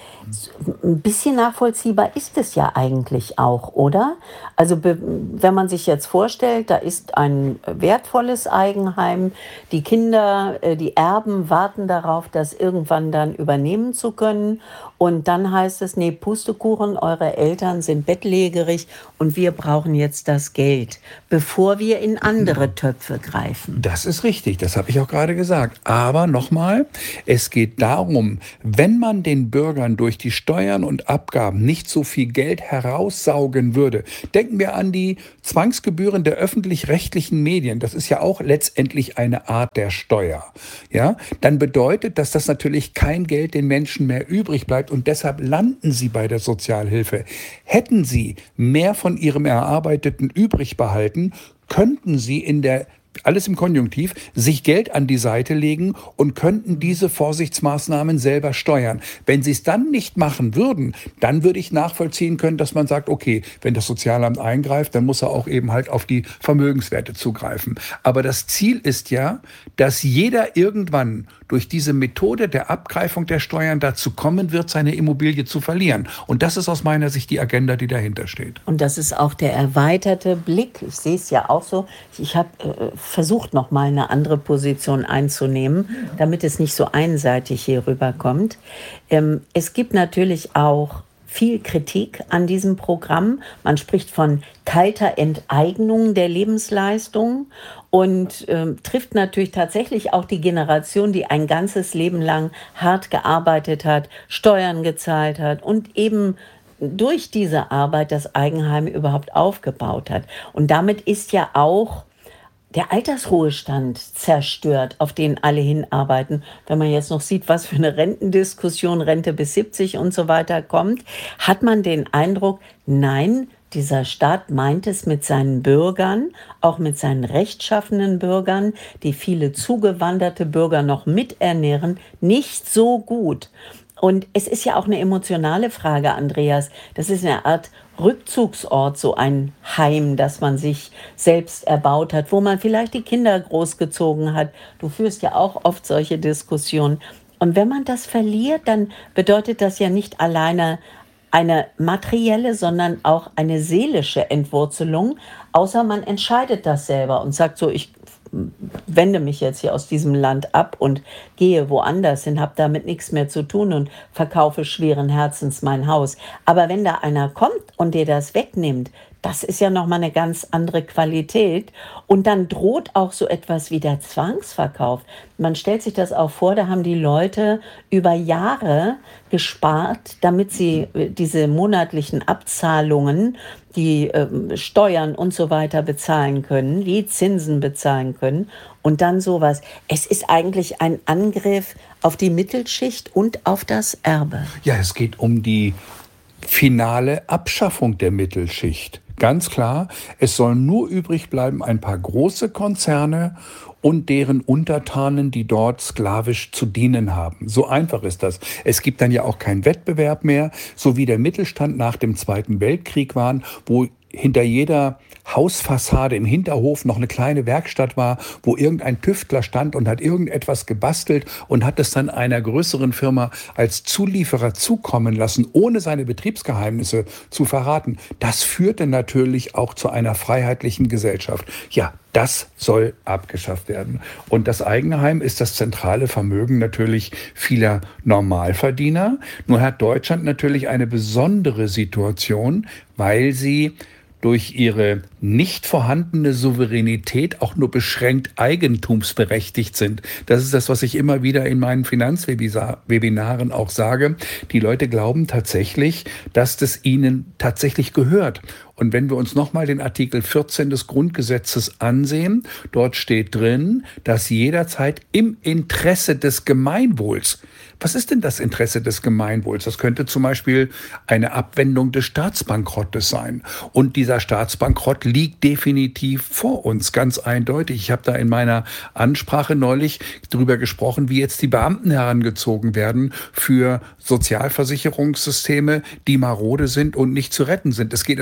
ein bisschen nachvollziehbar ist es ja eigentlich auch, oder? Also be- wenn man sich jetzt vorstellt, da ist ein wertvolles Eigenheim, die Kinder, äh, die Erben warten darauf, das irgendwann dann übernehmen zu können, und dann heißt es, nee, Pustekuchen, eure Eltern sind bettlägerig und wir brauchen jetzt das Geld, bevor wir in andere Töpfe greifen. Das ist richtig, das habe ich auch gerade gesagt. Aber nochmal, es geht darum, wenn man den Bürgern durch die Steuern und Abgaben nicht so viel Geld heraussaugen würde. Denken wir an die Zwangsgebühren der öffentlich-rechtlichen Medien. Das ist ja auch letztendlich eine Art der Steuer. Ja? Dann bedeutet das, dass natürlich kein Geld den Menschen mehr übrig bleibt und deshalb landen sie bei der Sozialhilfe. Hätten sie mehr von ihrem Erarbeiteten übrig behalten, könnten sie in der alles im Konjunktiv, sich Geld an die Seite legen und könnten diese Vorsichtsmaßnahmen selber steuern. Wenn sie es dann nicht machen würden, dann würde ich nachvollziehen können, dass man sagt, okay, wenn das Sozialamt eingreift, dann muss er auch eben halt auf die Vermögenswerte zugreifen. Aber das Ziel ist ja, dass jeder irgendwann durch diese Methode der Abgreifung der Steuern dazu kommen wird, seine Immobilie zu verlieren. Und das ist aus meiner Sicht die Agenda, die dahinter steht. Und das ist auch der erweiterte Blick. Ich sehe es ja auch so. Ich habe äh, versucht, noch mal eine andere Position einzunehmen, damit es nicht so einseitig hier rüberkommt. Ähm, es gibt natürlich auch viel Kritik an diesem Programm. Man spricht von kalter Enteignung der Lebensleistung und ähm, trifft natürlich tatsächlich auch die Generation, die ein ganzes Leben lang hart gearbeitet hat, Steuern gezahlt hat und eben durch diese Arbeit das Eigenheim überhaupt aufgebaut hat. Und damit ist ja auch der Altersruhestand zerstört, auf den alle hinarbeiten. Wenn man jetzt noch sieht, was für eine Rentendiskussion, Rente bis siebzig und so weiter kommt, hat man den Eindruck, nein, dieser Staat meint es mit seinen Bürgern, auch mit seinen rechtschaffenen Bürgern, die viele zugewanderte Bürger noch miternähren, nicht so gut. Und es ist ja auch eine emotionale Frage, Andreas. Das ist eine Art Rückzugsort, so ein Heim, das man sich selbst erbaut hat, wo man vielleicht die Kinder großgezogen hat. Du führst ja auch oft solche Diskussionen. Und wenn man das verliert, dann bedeutet das ja nicht alleine eine materielle, sondern auch eine seelische Entwurzelung, außer man entscheidet das selber und sagt so, ich wende mich jetzt hier aus diesem Land ab und gehe woanders hin, habe damit nichts mehr zu tun und verkaufe schweren Herzens mein Haus. Aber wenn da einer kommt und dir das wegnimmt, das ist ja nochmal eine ganz andere Qualität. Und dann droht auch so etwas wie der Zwangsverkauf. Man stellt sich das auch vor, da haben die Leute über Jahre gespart, damit sie diese monatlichen Abzahlungen, die äh, Steuern und so weiter bezahlen können, die Zinsen bezahlen können und dann sowas. Es ist eigentlich ein Angriff auf die Mittelschicht und auf das Erbe. Ja, es geht um die finale Abschaffung der Mittelschicht. Ganz klar, es sollen nur übrig bleiben ein paar große Konzerne und deren Untertanen, die dort sklavisch zu dienen haben. So einfach ist das. Es gibt dann ja auch keinen Wettbewerb mehr, so wie der Mittelstand nach dem Zweiten Weltkrieg waren, wo hinter jeder Hausfassade im Hinterhof noch eine kleine Werkstatt war, wo irgendein Tüftler stand und hat irgendetwas gebastelt und hat es dann einer größeren Firma als Zulieferer zukommen lassen, ohne seine Betriebsgeheimnisse zu verraten. Das führte natürlich auch zu einer freiheitlichen Gesellschaft. Ja, das soll abgeschafft werden. Und das Eigenheim ist das zentrale Vermögen natürlich vieler Normalverdiener. Nur hat Deutschland natürlich eine besondere Situation, weil sie durch ihre nicht vorhandene Souveränität auch nur beschränkt eigentumsberechtigt sind. Das ist das, was ich immer wieder in meinen Finanzwebinaren auch sage. Die Leute glauben tatsächlich, dass das ihnen tatsächlich gehört. Und wenn wir uns nochmal den Artikel vierzehn des Grundgesetzes ansehen, dort steht drin, dass jederzeit im Interesse des Gemeinwohls. Was ist denn das Interesse des Gemeinwohls? Das könnte zum Beispiel eine Abwendung des Staatsbankrottes sein. Und dieser Staatsbankrott liegt definitiv vor uns, ganz eindeutig. Ich habe da in meiner Ansprache neulich darüber gesprochen, wie jetzt die Beamten herangezogen werden für Sozialversicherungssysteme, die marode sind und nicht zu retten sind. Es geht also nicht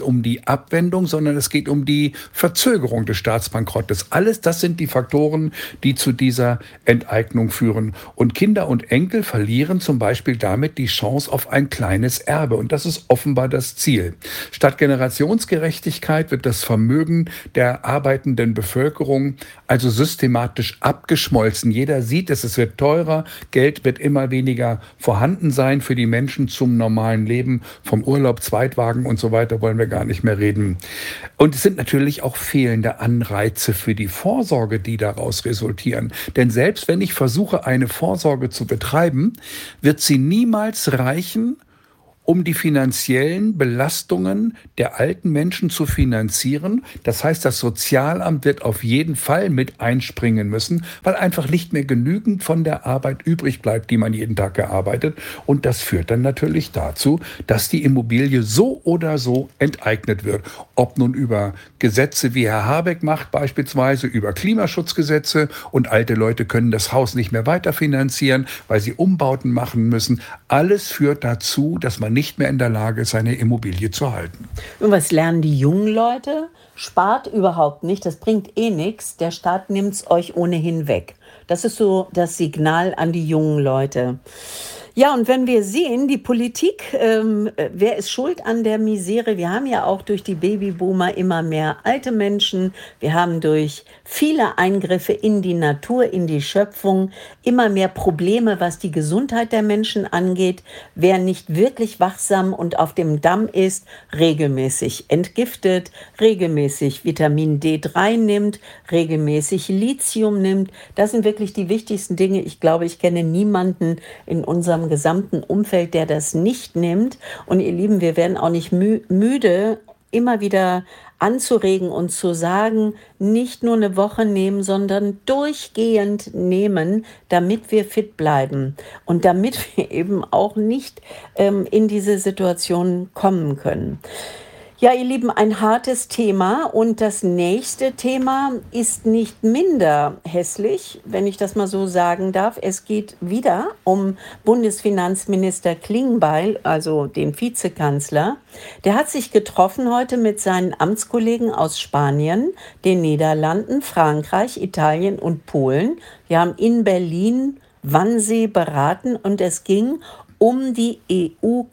nicht um die Abwendung, sondern es geht um die Verzögerung des Staatsbankrottes. Alles das sind die Faktoren, die zu dieser Enteignung führen. Und Kinder und Enkel verlieren zum Beispiel damit die Chance auf ein kleines Erbe. Und das ist offenbar das Ziel. Statt Generationsgerechtigkeit wird das Vermögen der arbeitenden Bevölkerung also systematisch abgeschmolzen. Jeder sieht es, es wird teurer, Geld wird immer weniger vorhanden sein für die Menschen zum normalen Leben. Vom Urlaub, Zweitwagen und so weiter wollen wir gar nicht mehr reden. Und es sind natürlich auch fehlende Anreize für die Vorsorge, die daraus resultieren. Denn selbst wenn ich versuche, eine Vorsorge zu betreiben, wird sie niemals reichen, um die finanziellen Belastungen der alten Menschen zu finanzieren. Das heißt, das Sozialamt wird auf jeden Fall mit einspringen müssen, weil einfach nicht mehr genügend von der Arbeit übrig bleibt, die man jeden Tag gearbeitet. Und das führt dann natürlich dazu, dass die Immobilie so oder so enteignet wird. Ob nun über Gesetze wie Herr Habeck macht, beispielsweise über Klimaschutzgesetze, und alte Leute können das Haus nicht mehr weiterfinanzieren, weil sie Umbauten machen müssen. Alles führt dazu, dass man nicht mehr in der Lage ist, seine Immobilie zu halten. Und was lernen die jungen Leute? Spart überhaupt nicht, das bringt eh nichts. Der Staat nimmt es euch ohnehin weg. Das ist so das Signal an die jungen Leute. Ja, und wenn wir sehen, die Politik, ähm, wer ist schuld an der Misere? Wir haben ja auch durch die Babyboomer immer mehr alte Menschen. Wir haben durch viele Eingriffe in die Natur, in die Schöpfung, immer mehr Probleme, was die Gesundheit der Menschen angeht. Wer nicht wirklich wachsam und auf dem Damm ist, regelmäßig entgiftet, regelmäßig Vitamin D drei nimmt, regelmäßig Lithium nimmt. Das sind wirklich die wichtigsten Dinge. Ich glaube, ich kenne niemanden in unserem gesamten Umfeld, der das nicht nimmt. Und ihr Lieben, wir werden auch nicht mü- müde, immer wieder anzuregen und zu sagen, nicht nur eine Woche nehmen, sondern durchgehend nehmen, damit wir fit bleiben und damit wir eben auch nicht ähm, in diese Situation kommen können. Ja, ihr Lieben, ein hartes Thema, und das nächste Thema ist nicht minder hässlich, wenn ich das mal so sagen darf. Es geht wieder um Bundesfinanzminister Klingbeil, also den Vizekanzler. Der hat sich getroffen heute mit seinen Amtskollegen aus Spanien, den Niederlanden, Frankreich, Italien und Polen. Wir haben in Berlin Wannsee beraten, und es ging um die E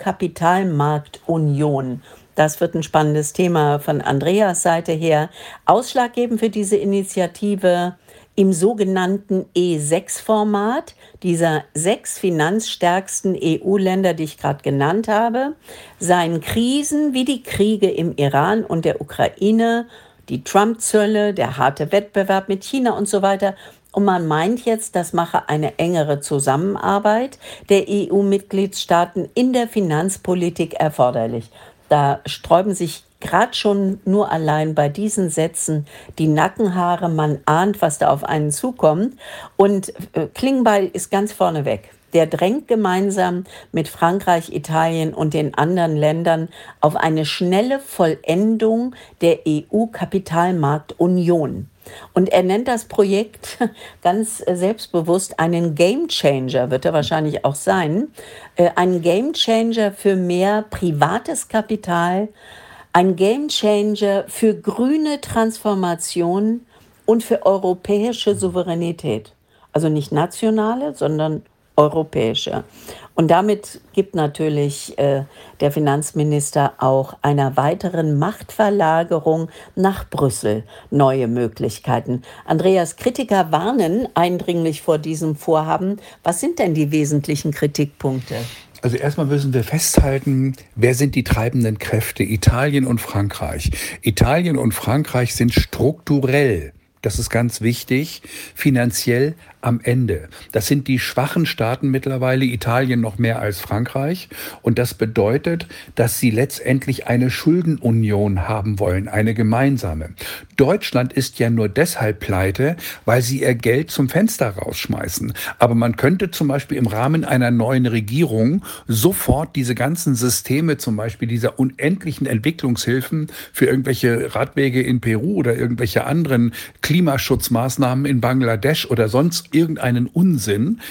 U-Kapitalmarktunion. Das wird ein spannendes Thema von Andreas Seite her. Ausschlaggebend für diese Initiative im sogenannten E sechs Format, dieser sechs finanzstärksten E U-Länder, die ich gerade genannt habe, seien Krisen wie die Kriege im Iran und der Ukraine, die Trump-Zölle, der harte Wettbewerb mit China und so weiter. Und man meint jetzt, das mache eine engere Zusammenarbeit der E U-Mitgliedstaaten in der Finanzpolitik erforderlich. Da sträuben sich gerade schon nur allein bei diesen Sätzen die Nackenhaare. Man ahnt, was da auf einen zukommt. Und äh, Klingbeil ist ganz vorne weg. Der drängt gemeinsam mit Frankreich, Italien und den anderen Ländern auf eine schnelle Vollendung der E U-Kapitalmarktunion. Und er nennt das Projekt ganz selbstbewusst einen Gamechanger, wird er wahrscheinlich auch sein. Ein Gamechanger für mehr privates Kapital, ein Gamechanger für grüne Transformation und für europäische Souveränität. Also nicht nationale, sondern europäische. Und damit gibt natürlich äh, der Finanzminister auch einer weiteren Machtverlagerung nach Brüssel neue Möglichkeiten. Andreas, Kritiker warnen eindringlich vor diesem Vorhaben. Was sind denn die wesentlichen Kritikpunkte? Also erstmal müssen wir festhalten, wer sind die treibenden Kräfte? Italien und Frankreich. Italien und Frankreich sind strukturell, das ist ganz wichtig, finanziell am Ende. Das sind die schwachen Staaten mittlerweile, Italien noch mehr als Frankreich. Und das bedeutet, dass sie letztendlich eine Schuldenunion haben wollen, eine gemeinsame. Deutschland ist ja nur deshalb pleite, weil sie ihr Geld zum Fenster rausschmeißen. Aber man könnte zum Beispiel im Rahmen einer neuen Regierung sofort diese ganzen Systeme, zum Beispiel dieser unendlichen Entwicklungshilfen für irgendwelche Radwege in Peru oder irgendwelche anderen Klimaschutzmaßnahmen in Bangladesch oder sonst irgendeinen Unsinn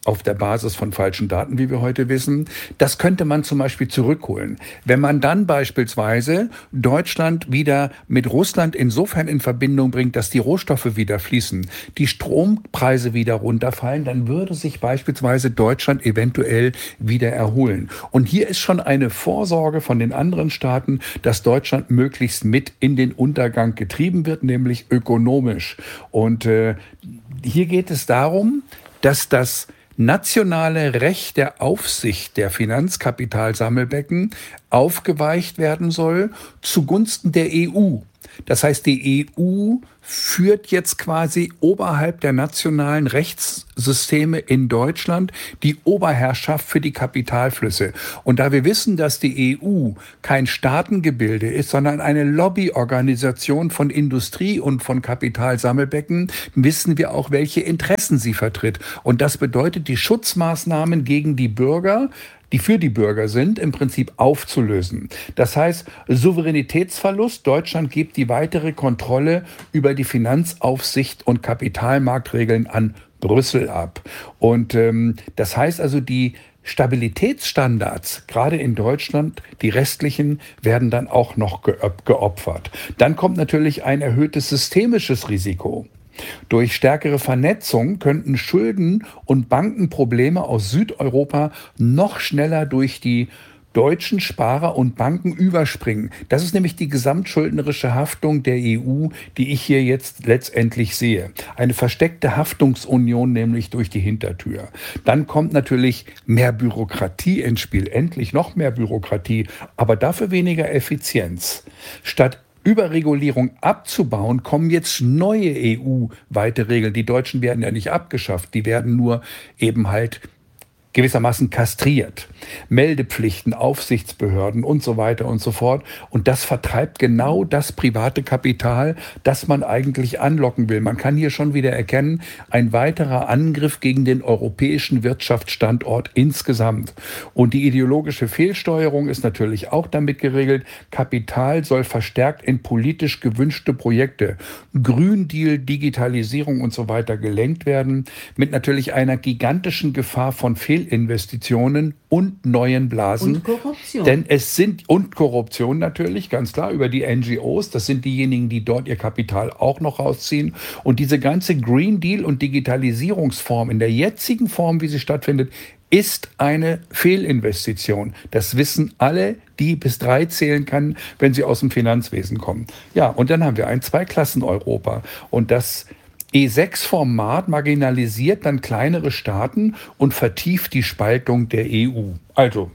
auf der Basis von falschen Daten, wie wir heute wissen. Das könnte man zum Beispiel zurückholen. Wenn man dann beispielsweise Deutschland wieder mit Russland insofern in Verbindung bringt, dass die Rohstoffe wieder fließen, die Strompreise wieder runterfallen, dann würde sich beispielsweise Deutschland eventuell wieder erholen. Und hier ist schon eine Vorsorge von den anderen Staaten, dass Deutschland möglichst mit in den Untergang getrieben wird, nämlich ökonomisch. Und äh, hier geht es darum, dass das nationale Recht der Aufsicht der Finanzkapitalsammelbecken aufgeweicht werden soll zugunsten der E U. Das heißt, die E U führt jetzt quasi oberhalb der nationalen Rechtssysteme in Deutschland die Oberherrschaft für die Kapitalflüsse. Und da wir wissen, dass die E U kein Staatengebilde ist, sondern eine Lobbyorganisation von Industrie und von Kapitalsammelbecken, wissen wir auch, welche Interessen sie vertritt. Und das bedeutet, die Schutzmaßnahmen gegen die Bürger, die für die Bürger sind, im Prinzip aufzulösen. Das heißt, Souveränitätsverlust. Deutschland gibt die weitere Kontrolle über die Finanzaufsicht und Kapitalmarktregeln an Brüssel ab. Und ähm, das heißt also, die Stabilitätsstandards, gerade in Deutschland, die restlichen, werden dann auch noch geopfert. Dann kommt natürlich ein erhöhtes systemisches Risiko. Durch stärkere Vernetzung könnten Schulden- und Bankenprobleme aus Südeuropa noch schneller durch die deutschen Sparer und Banken überspringen. Das ist nämlich die gesamtschuldnerische Haftung der E U, die ich hier jetzt letztendlich sehe. Eine versteckte Haftungsunion, nämlich durch die Hintertür. Dann kommt natürlich mehr Bürokratie ins Spiel. Endlich noch mehr Bürokratie, aber dafür weniger Effizienz. Statt Überregulierung abzubauen, kommen jetzt neue E U-weite Regeln. Die Deutschen werden ja nicht abgeschafft, die werden nur eben halt gewissermaßen kastriert. Meldepflichten, Aufsichtsbehörden und so weiter und so fort. Und das vertreibt genau das private Kapital, das man eigentlich anlocken will. Man kann hier schon wieder erkennen, ein weiterer Angriff gegen den europäischen Wirtschaftsstandort insgesamt. Und die ideologische Fehlsteuerung ist natürlich auch damit geregelt. Kapital soll verstärkt in politisch gewünschte Projekte, Green Deal, Digitalisierung und so weiter gelenkt werden, mit natürlich einer gigantischen Gefahr von Fehlinvestitionen und neuen Blasen. Und Korruption. Denn es sind, und Korruption natürlich, ganz klar, über die N G Os. Das sind diejenigen, die dort ihr Kapital auch noch rausziehen. Und diese ganze Green Deal und Digitalisierungsform in der jetzigen Form, wie sie stattfindet, ist eine Fehlinvestition. Das wissen alle, die bis drei zählen können, wenn sie aus dem Finanzwesen kommen. Ja, und dann haben wir ein Zweiklassen-Europa. Und das E sechs Format marginalisiert dann kleinere Staaten und vertieft die Spaltung der E U. Also.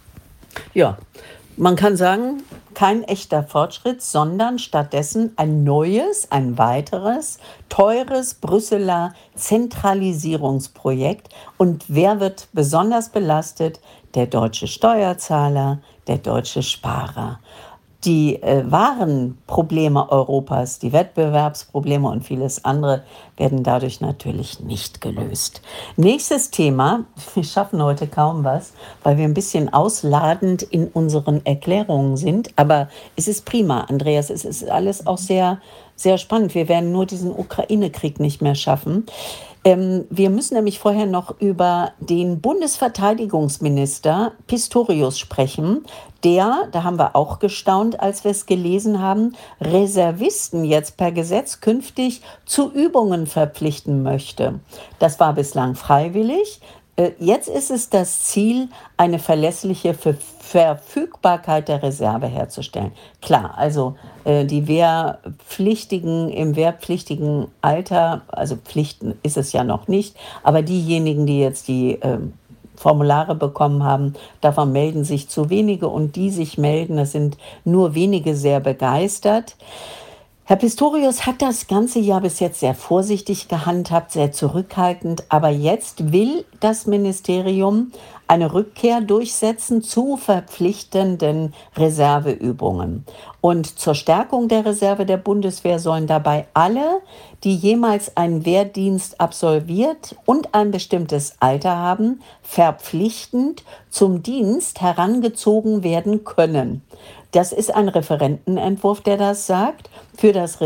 Ja, man kann sagen, kein echter Fortschritt, sondern stattdessen ein neues, ein weiteres, teures Brüsseler Zentralisierungsprojekt. Und wer wird besonders belastet? Der deutsche Steuerzahler, der deutsche Sparer. Die äh, wahren Probleme Europas, die Wettbewerbsprobleme und vieles andere, werden dadurch natürlich nicht gelöst. Nächstes Thema, wir schaffen heute kaum was, weil wir ein bisschen ausladend in unseren Erklärungen sind, aber es ist prima, Andreas, es ist alles auch sehr, sehr spannend. Wir werden nur diesen Ukraine-Krieg nicht mehr schaffen. Ähm, wir müssen nämlich vorher noch über den Bundesverteidigungsminister Pistorius sprechen, der, da haben wir auch gestaunt, als wir es gelesen haben, Reservisten jetzt per Gesetz künftig zu Übungen verpflichten möchte. Das war bislang freiwillig. Jetzt ist es das Ziel, eine verlässliche Verfügbarkeit der Reserve herzustellen. Klar, also äh, die Wehrpflichtigen im wehrpflichtigen Alter, also Pflichten ist es ja noch nicht, aber diejenigen, die jetzt die äh, Formulare bekommen haben, davon melden sich zu wenige und die sich melden, das sind nur wenige sehr begeistert. Herr Pistorius hat das ganze Jahr bis jetzt sehr vorsichtig gehandhabt, sehr zurückhaltend, aber jetzt will das Ministerium eine Rückkehr durchsetzen zu verpflichtenden Reserveübungen. Und zur Stärkung der Reserve der Bundeswehr sollen dabei alle, die jemals einen Wehrdienst absolviert und ein bestimmtes Alter haben, verpflichtend zum Dienst herangezogen werden können. Das ist ein Referentenentwurf, der das sagt, für das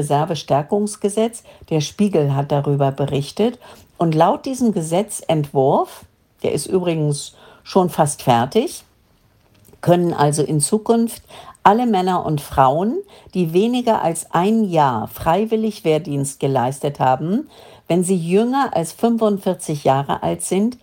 Reservestärkungsgesetz. Der Spiegel hat darüber berichtet. Und laut diesem Gesetzentwurf der ist übrigens schon fast fertig, können also in Zukunft alle Männer und Frauen, die weniger als ein Jahr freiwillig Wehrdienst geleistet haben, wenn sie jünger als fünfundvierzig Jahre alt sind,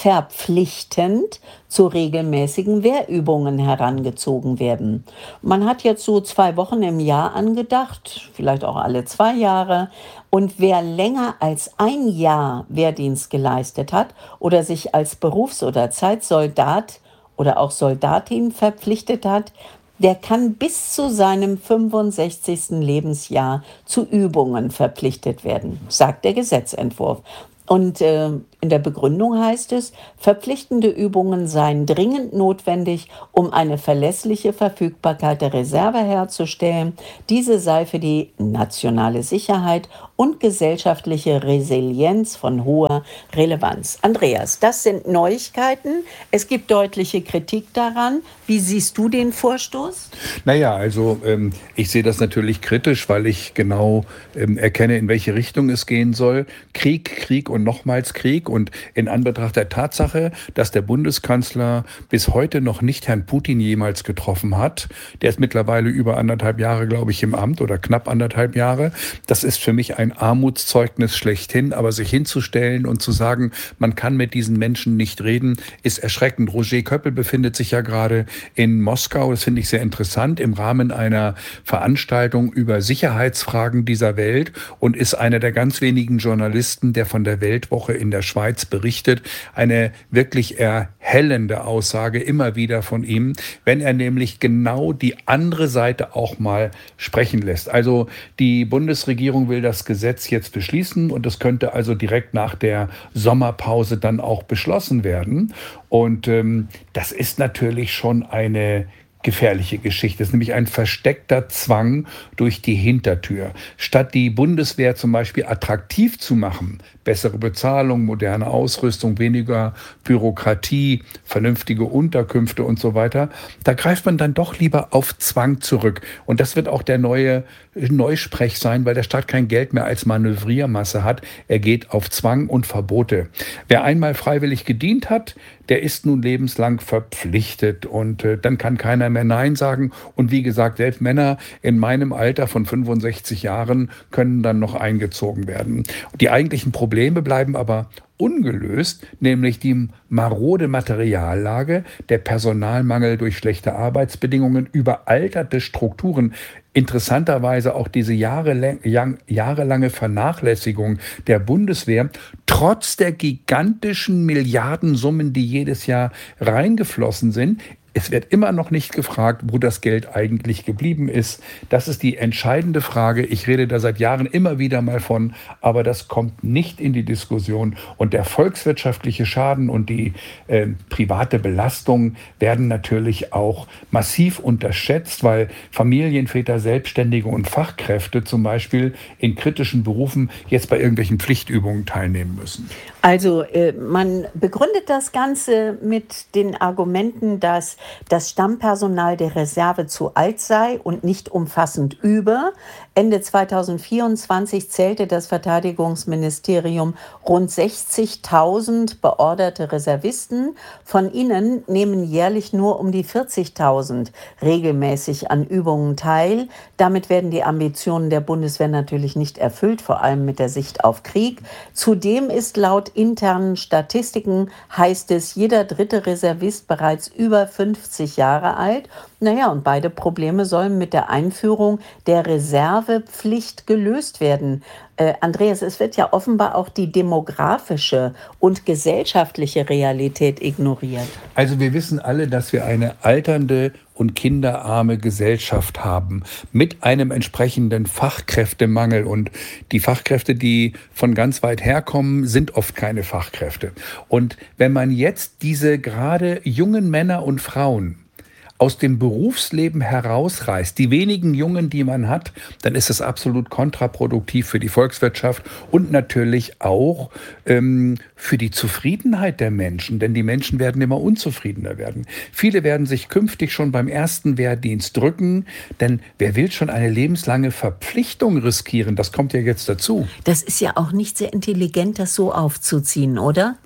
verpflichtend zu regelmäßigen Wehrübungen herangezogen werden. Man hat jetzt so zwei Wochen im Jahr angedacht, vielleicht auch alle zwei Jahre. Und wer länger als ein Jahr Wehrdienst geleistet hat oder sich als Berufs- oder Zeitsoldat oder auch Soldatin verpflichtet hat, der kann bis zu seinem fünfundsechzigsten Lebensjahr zu Übungen verpflichtet werden, sagt der Gesetzentwurf. Und äh, in der Begründung heißt es, verpflichtende Übungen seien dringend notwendig, um eine verlässliche Verfügbarkeit der Reserve herzustellen. Diese sei für die nationale Sicherheit und gesellschaftliche Resilienz von hoher Relevanz. Andreas, das sind Neuigkeiten. Es gibt deutliche Kritik daran. Wie siehst du den Vorstoß? Naja, also ähm, ich sehe das natürlich kritisch, weil ich genau ähm, erkenne, in welche Richtung es gehen soll. Krieg, Krieg und nochmals Krieg. Und in Anbetracht der Tatsache, dass der Bundeskanzler bis heute noch nicht Herrn Putin jemals getroffen hat, der ist mittlerweile über anderthalb Jahre, glaube ich, im Amt oder knapp anderthalb Jahre. Das ist für mich ein Armutszeugnis schlechthin. Aber sich hinzustellen und zu sagen, man kann mit diesen Menschen nicht reden, ist erschreckend. Roger Köppel befindet sich ja gerade in Moskau. Das finde ich sehr interessant im Rahmen einer Veranstaltung über Sicherheitsfragen dieser Welt und ist einer der ganz wenigen Journalisten, der von der Weltwoche in der Schweiz berichtet. Eine wirklich erhellende Aussage immer wieder von ihm, wenn er nämlich genau die andere Seite auch mal sprechen lässt. Also die Bundesregierung will das Gesetz jetzt beschließen und es könnte also direkt nach der Sommerpause dann auch beschlossen werden. Und ähm, das ist natürlich schon eine gefährliche Geschichte. Das ist nämlich ein versteckter Zwang durch die Hintertür. Statt die Bundeswehr zum Beispiel attraktiv zu machen, bessere Bezahlung, moderne Ausrüstung, weniger Bürokratie, vernünftige Unterkünfte und so weiter, da greift man dann doch lieber auf Zwang zurück. Und das wird auch der neue Neusprech sein, weil der Staat kein Geld mehr als Manövriermasse hat. Er geht auf Zwang und Verbote. Wer einmal freiwillig gedient hat, der ist nun lebenslang verpflichtet und äh, dann kann keiner mehr Nein sagen. Und wie gesagt, selbst Männer in meinem Alter von fünfundsechzig Jahren können dann noch eingezogen werden. Die eigentlichen Probleme bleiben aber ungelöst, nämlich die marode Materiallage, der Personalmangel durch schlechte Arbeitsbedingungen, überalterte Strukturen, interessanterweise auch diese jahrelang, jahrelange Vernachlässigung der Bundeswehr, trotz der gigantischen Milliardensummen, die jedes Jahr reingeflossen sind. Es wird immer noch nicht gefragt, wo das Geld eigentlich geblieben ist. Das ist die entscheidende Frage. Ich rede da seit Jahren immer wieder mal von, aber das kommt nicht in die Diskussion. Und der volkswirtschaftliche Schaden und die äh, private Belastung werden natürlich auch massiv unterschätzt, weil Familienväter, Selbstständige und Fachkräfte zum Beispiel in kritischen Berufen jetzt bei irgendwelchen Pflichtübungen teilnehmen müssen. Also äh, man begründet das Ganze mit den Argumenten, dass das Stammpersonal der Reserve zu alt sei und nicht umfassend über. Ende zweitausendvierundzwanzig zählte das Verteidigungsministerium rund sechzigtausend beorderte Reservisten. Von ihnen nehmen jährlich nur um die vierzigtausend regelmäßig an Übungen teil. Damit werden die Ambitionen der Bundeswehr natürlich nicht erfüllt, vor allem mit der Sicht auf Krieg. Zudem ist laut internen Statistiken, heißt es, jeder dritte Reservist bereits über fünfzig Jahre alt. Naja, und beide Probleme sollen mit der Einführung der Reservepflicht gelöst werden. Äh, Andreas, es wird ja offenbar auch die demografische und gesellschaftliche Realität ignoriert. Also wir wissen alle, dass wir eine alternde und kinderarme Gesellschaft haben mit einem entsprechenden Fachkräftemangel. Und die Fachkräfte, die von ganz weit herkommen, sind oft keine Fachkräfte. Und wenn man jetzt diese gerade jungen Männer und Frauen aus dem Berufsleben herausreißt, die wenigen Jungen, die man hat, dann ist es absolut kontraproduktiv für die Volkswirtschaft und natürlich auch ähm, für die Zufriedenheit der Menschen, denn die Menschen werden immer unzufriedener werden. Viele werden sich künftig schon beim ersten Wehrdienst drücken, denn wer will schon eine lebenslange Verpflichtung riskieren? Das kommt ja jetzt dazu. Das ist ja auch nicht sehr intelligent, das so aufzuziehen, oder?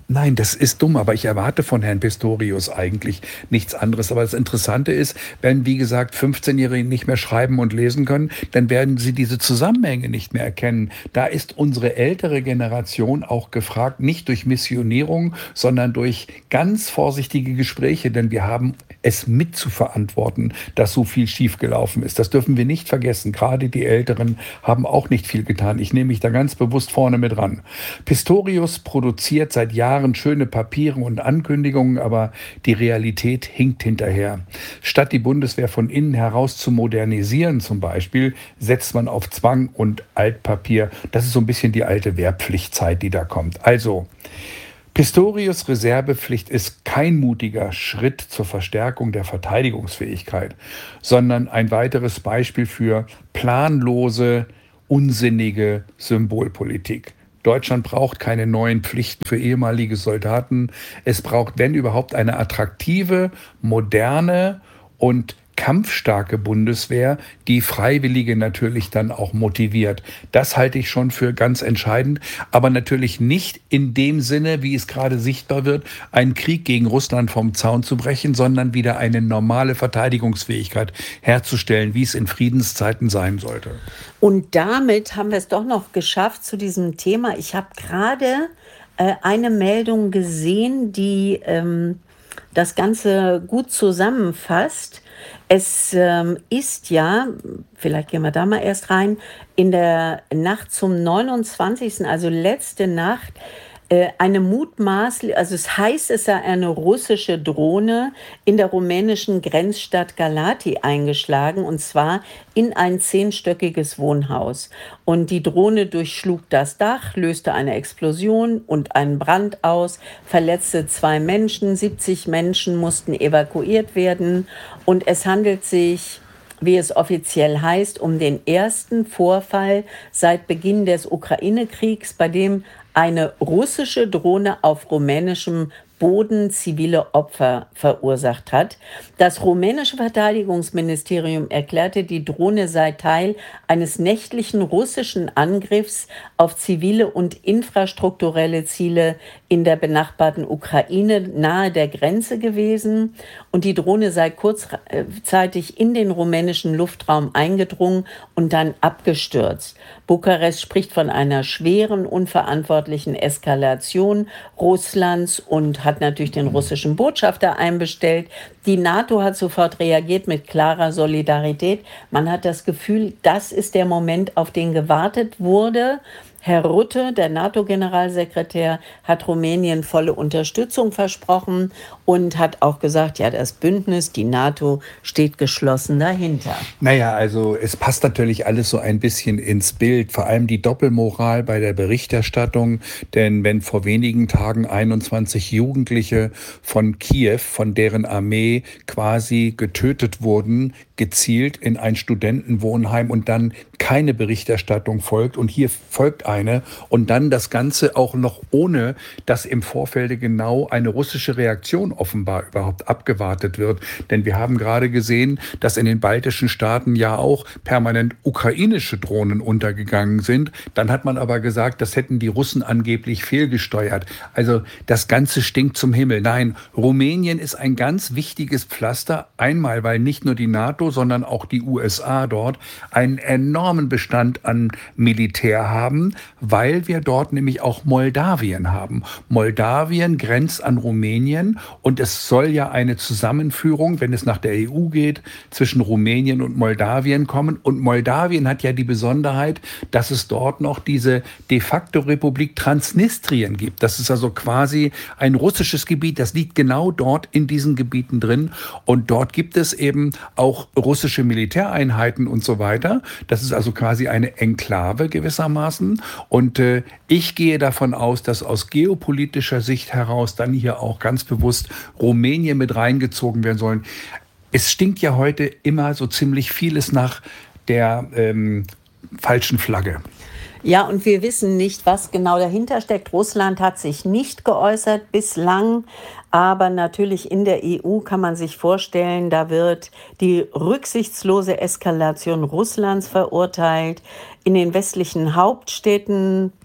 Nein, das ist dumm, aber ich erwarte von Herrn Pistorius eigentlich nichts anderes. Aber das Interessante ist, wenn, wie gesagt, fünfzehnjährige nicht mehr schreiben und lesen können, dann werden sie diese Zusammenhänge nicht mehr erkennen. Da ist unsere ältere Generation auch gefragt, nicht durch Missionierung, sondern durch ganz vorsichtige Gespräche, denn wir haben es mit zu verantworten, dass so viel schiefgelaufen ist. Das dürfen wir nicht vergessen. Gerade die Älteren haben auch nicht viel getan. Ich nehme mich da ganz bewusst vorne mit ran. Pistorius produziert seit Jahren schöne Papiere und Ankündigungen, aber die Realität hinkt hinterher. Statt die Bundeswehr von innen heraus zu modernisieren zum Beispiel, setzt man auf Zwang und Altpapier. Das ist so ein bisschen die alte Wehrpflichtzeit, die da kommt. Also, Pistorius' Reservepflicht ist kein mutiger Schritt zur Verstärkung der Verteidigungsfähigkeit, sondern ein weiteres Beispiel für planlose, unsinnige Symbolpolitik. Deutschland braucht keine neuen Pflichten für ehemalige Soldaten. Es braucht, wenn überhaupt, eine attraktive, moderne und kampfstarke Bundeswehr, die Freiwillige natürlich dann auch motiviert. Das halte ich schon für ganz entscheidend, aber natürlich nicht in dem Sinne, wie es gerade sichtbar wird, einen Krieg gegen Russland vom Zaun zu brechen, sondern wieder eine normale Verteidigungsfähigkeit herzustellen, wie es in Friedenszeiten sein sollte. Und damit haben wir es doch noch geschafft zu diesem Thema. Ich habe gerade äh, eine Meldung gesehen, die ähm, das Ganze gut zusammenfasst. Es ähm, ist ja, vielleicht gehen wir da mal erst rein, in der Nacht zum neunundzwanzigsten, also letzte Nacht, äh, eine mutmaßliche, also es heißt, es sei eine russische Drohne in der rumänischen Grenzstadt Galați eingeschlagen, und zwar in ein zehnstöckiges Wohnhaus. Und die Drohne durchschlug das Dach, löste eine Explosion und einen Brand aus, verletzte zwei Menschen, siebzig Menschen mussten evakuiert werden. Und es handelt sich, wie es offiziell heißt, um den ersten Vorfall seit Beginn des Ukraine-Kriegs, bei dem eine russische Drohne auf rumänischem Boden zivile Opfer verursacht hat. Das rumänische Verteidigungsministerium erklärte, die Drohne sei Teil eines nächtlichen russischen Angriffs auf zivile und infrastrukturelle Ziele in der benachbarten Ukraine nahe der Grenze gewesen. Und die Drohne sei kurzzeitig in den rumänischen Luftraum eingedrungen und dann abgestürzt. Bukarest spricht von einer schweren, unverantwortlichen Eskalation Russlands und hat natürlich den russischen Botschafter einbestellt. Die NATO hat sofort reagiert mit klarer Solidarität. Man hat das Gefühl, das ist der Moment, auf den gewartet wurde. Herr Rutte, der NATO-Generalsekretär, hat Rumänien volle Unterstützung versprochen und hat auch gesagt, ja, das Bündnis, die NATO, steht geschlossen dahinter. Naja, also es passt natürlich alles so ein bisschen ins Bild, vor allem die Doppelmoral bei der Berichterstattung, denn wenn vor wenigen Tagen einundzwanzig Jugendliche von Kiew, von deren Armee quasi getötet wurden, gezielt in ein Studentenwohnheim und dann keine Berichterstattung folgt und hier folgt eine und dann das Ganze auch noch ohne, dass im Vorfeld genau eine russische Reaktion offenbar überhaupt abgewartet wird. Denn wir haben gerade gesehen, dass in den baltischen Staaten ja auch permanent ukrainische Drohnen untergegangen sind. Dann hat man aber gesagt, das hätten die Russen angeblich fehlgesteuert. Also das Ganze stinkt zum Himmel. Nein, Rumänien ist ein ganz wichtiges Pflaster. Einmal, weil nicht nur die NATO, sondern auch die U S A dort einen enormen Bestand an Militär haben, weil wir dort nämlich auch Moldawien haben. Moldawien grenzt an Rumänien und es soll ja eine Zusammenführung, wenn es nach der E U geht, zwischen Rumänien und Moldawien kommen. Und Moldawien hat ja die Besonderheit, dass es dort noch diese de facto Republik Transnistrien gibt. Das ist also quasi ein russisches Gebiet, das liegt genau dort in diesen Gebieten drin. Und dort gibt es eben auch russische Militäreinheiten und so weiter. Das ist also quasi eine Enklave gewissermaßen. Und äh, ich gehe davon aus, dass aus geopolitischer Sicht heraus dann hier auch ganz bewusst Rumänien mit reingezogen werden sollen. Es stinkt ja heute immer so ziemlich vieles nach der ähm, falschen Flagge. Ja, und wir wissen nicht, was genau dahinter steckt. Russland hat sich nicht geäußert bislang, aber natürlich in der E U kann man sich vorstellen, da wird die rücksichtslose Eskalation Russlands verurteilt. In den westlichen Hauptstädten,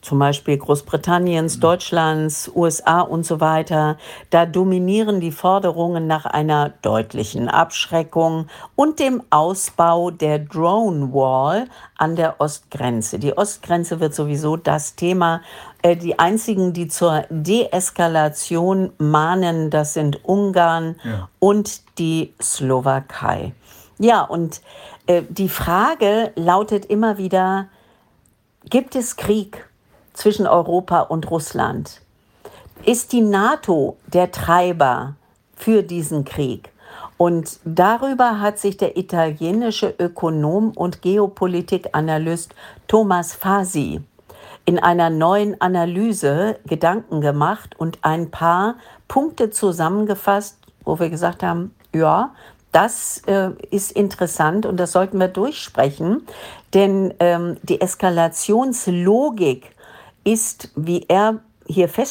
zum Beispiel Großbritanniens, Deutschlands, U S A und so weiter, da dominieren die Forderungen nach einer deutlichen Abschreckung und dem Ausbau der Drone Wall an der Ostgrenze. Die Ostgrenze wird sowieso das Thema. Äh, die einzigen, die zur Deeskalation mahnen, das sind Ungarn ja. und die Slowakei. Ja, und äh, die Frage lautet immer wieder, gibt es Krieg zwischen Europa und Russland? Ist die NATO der Treiber für diesen Krieg? Und darüber hat sich der italienische Ökonom und Geopolitikanalyst Thomas Fasi in einer neuen Analyse Gedanken gemacht und ein paar Punkte zusammengefasst, wo wir gesagt haben, ja, das äh, ist interessant und das sollten wir durchsprechen, denn ähm, die Eskalationslogik ist, wie er hier feststellt,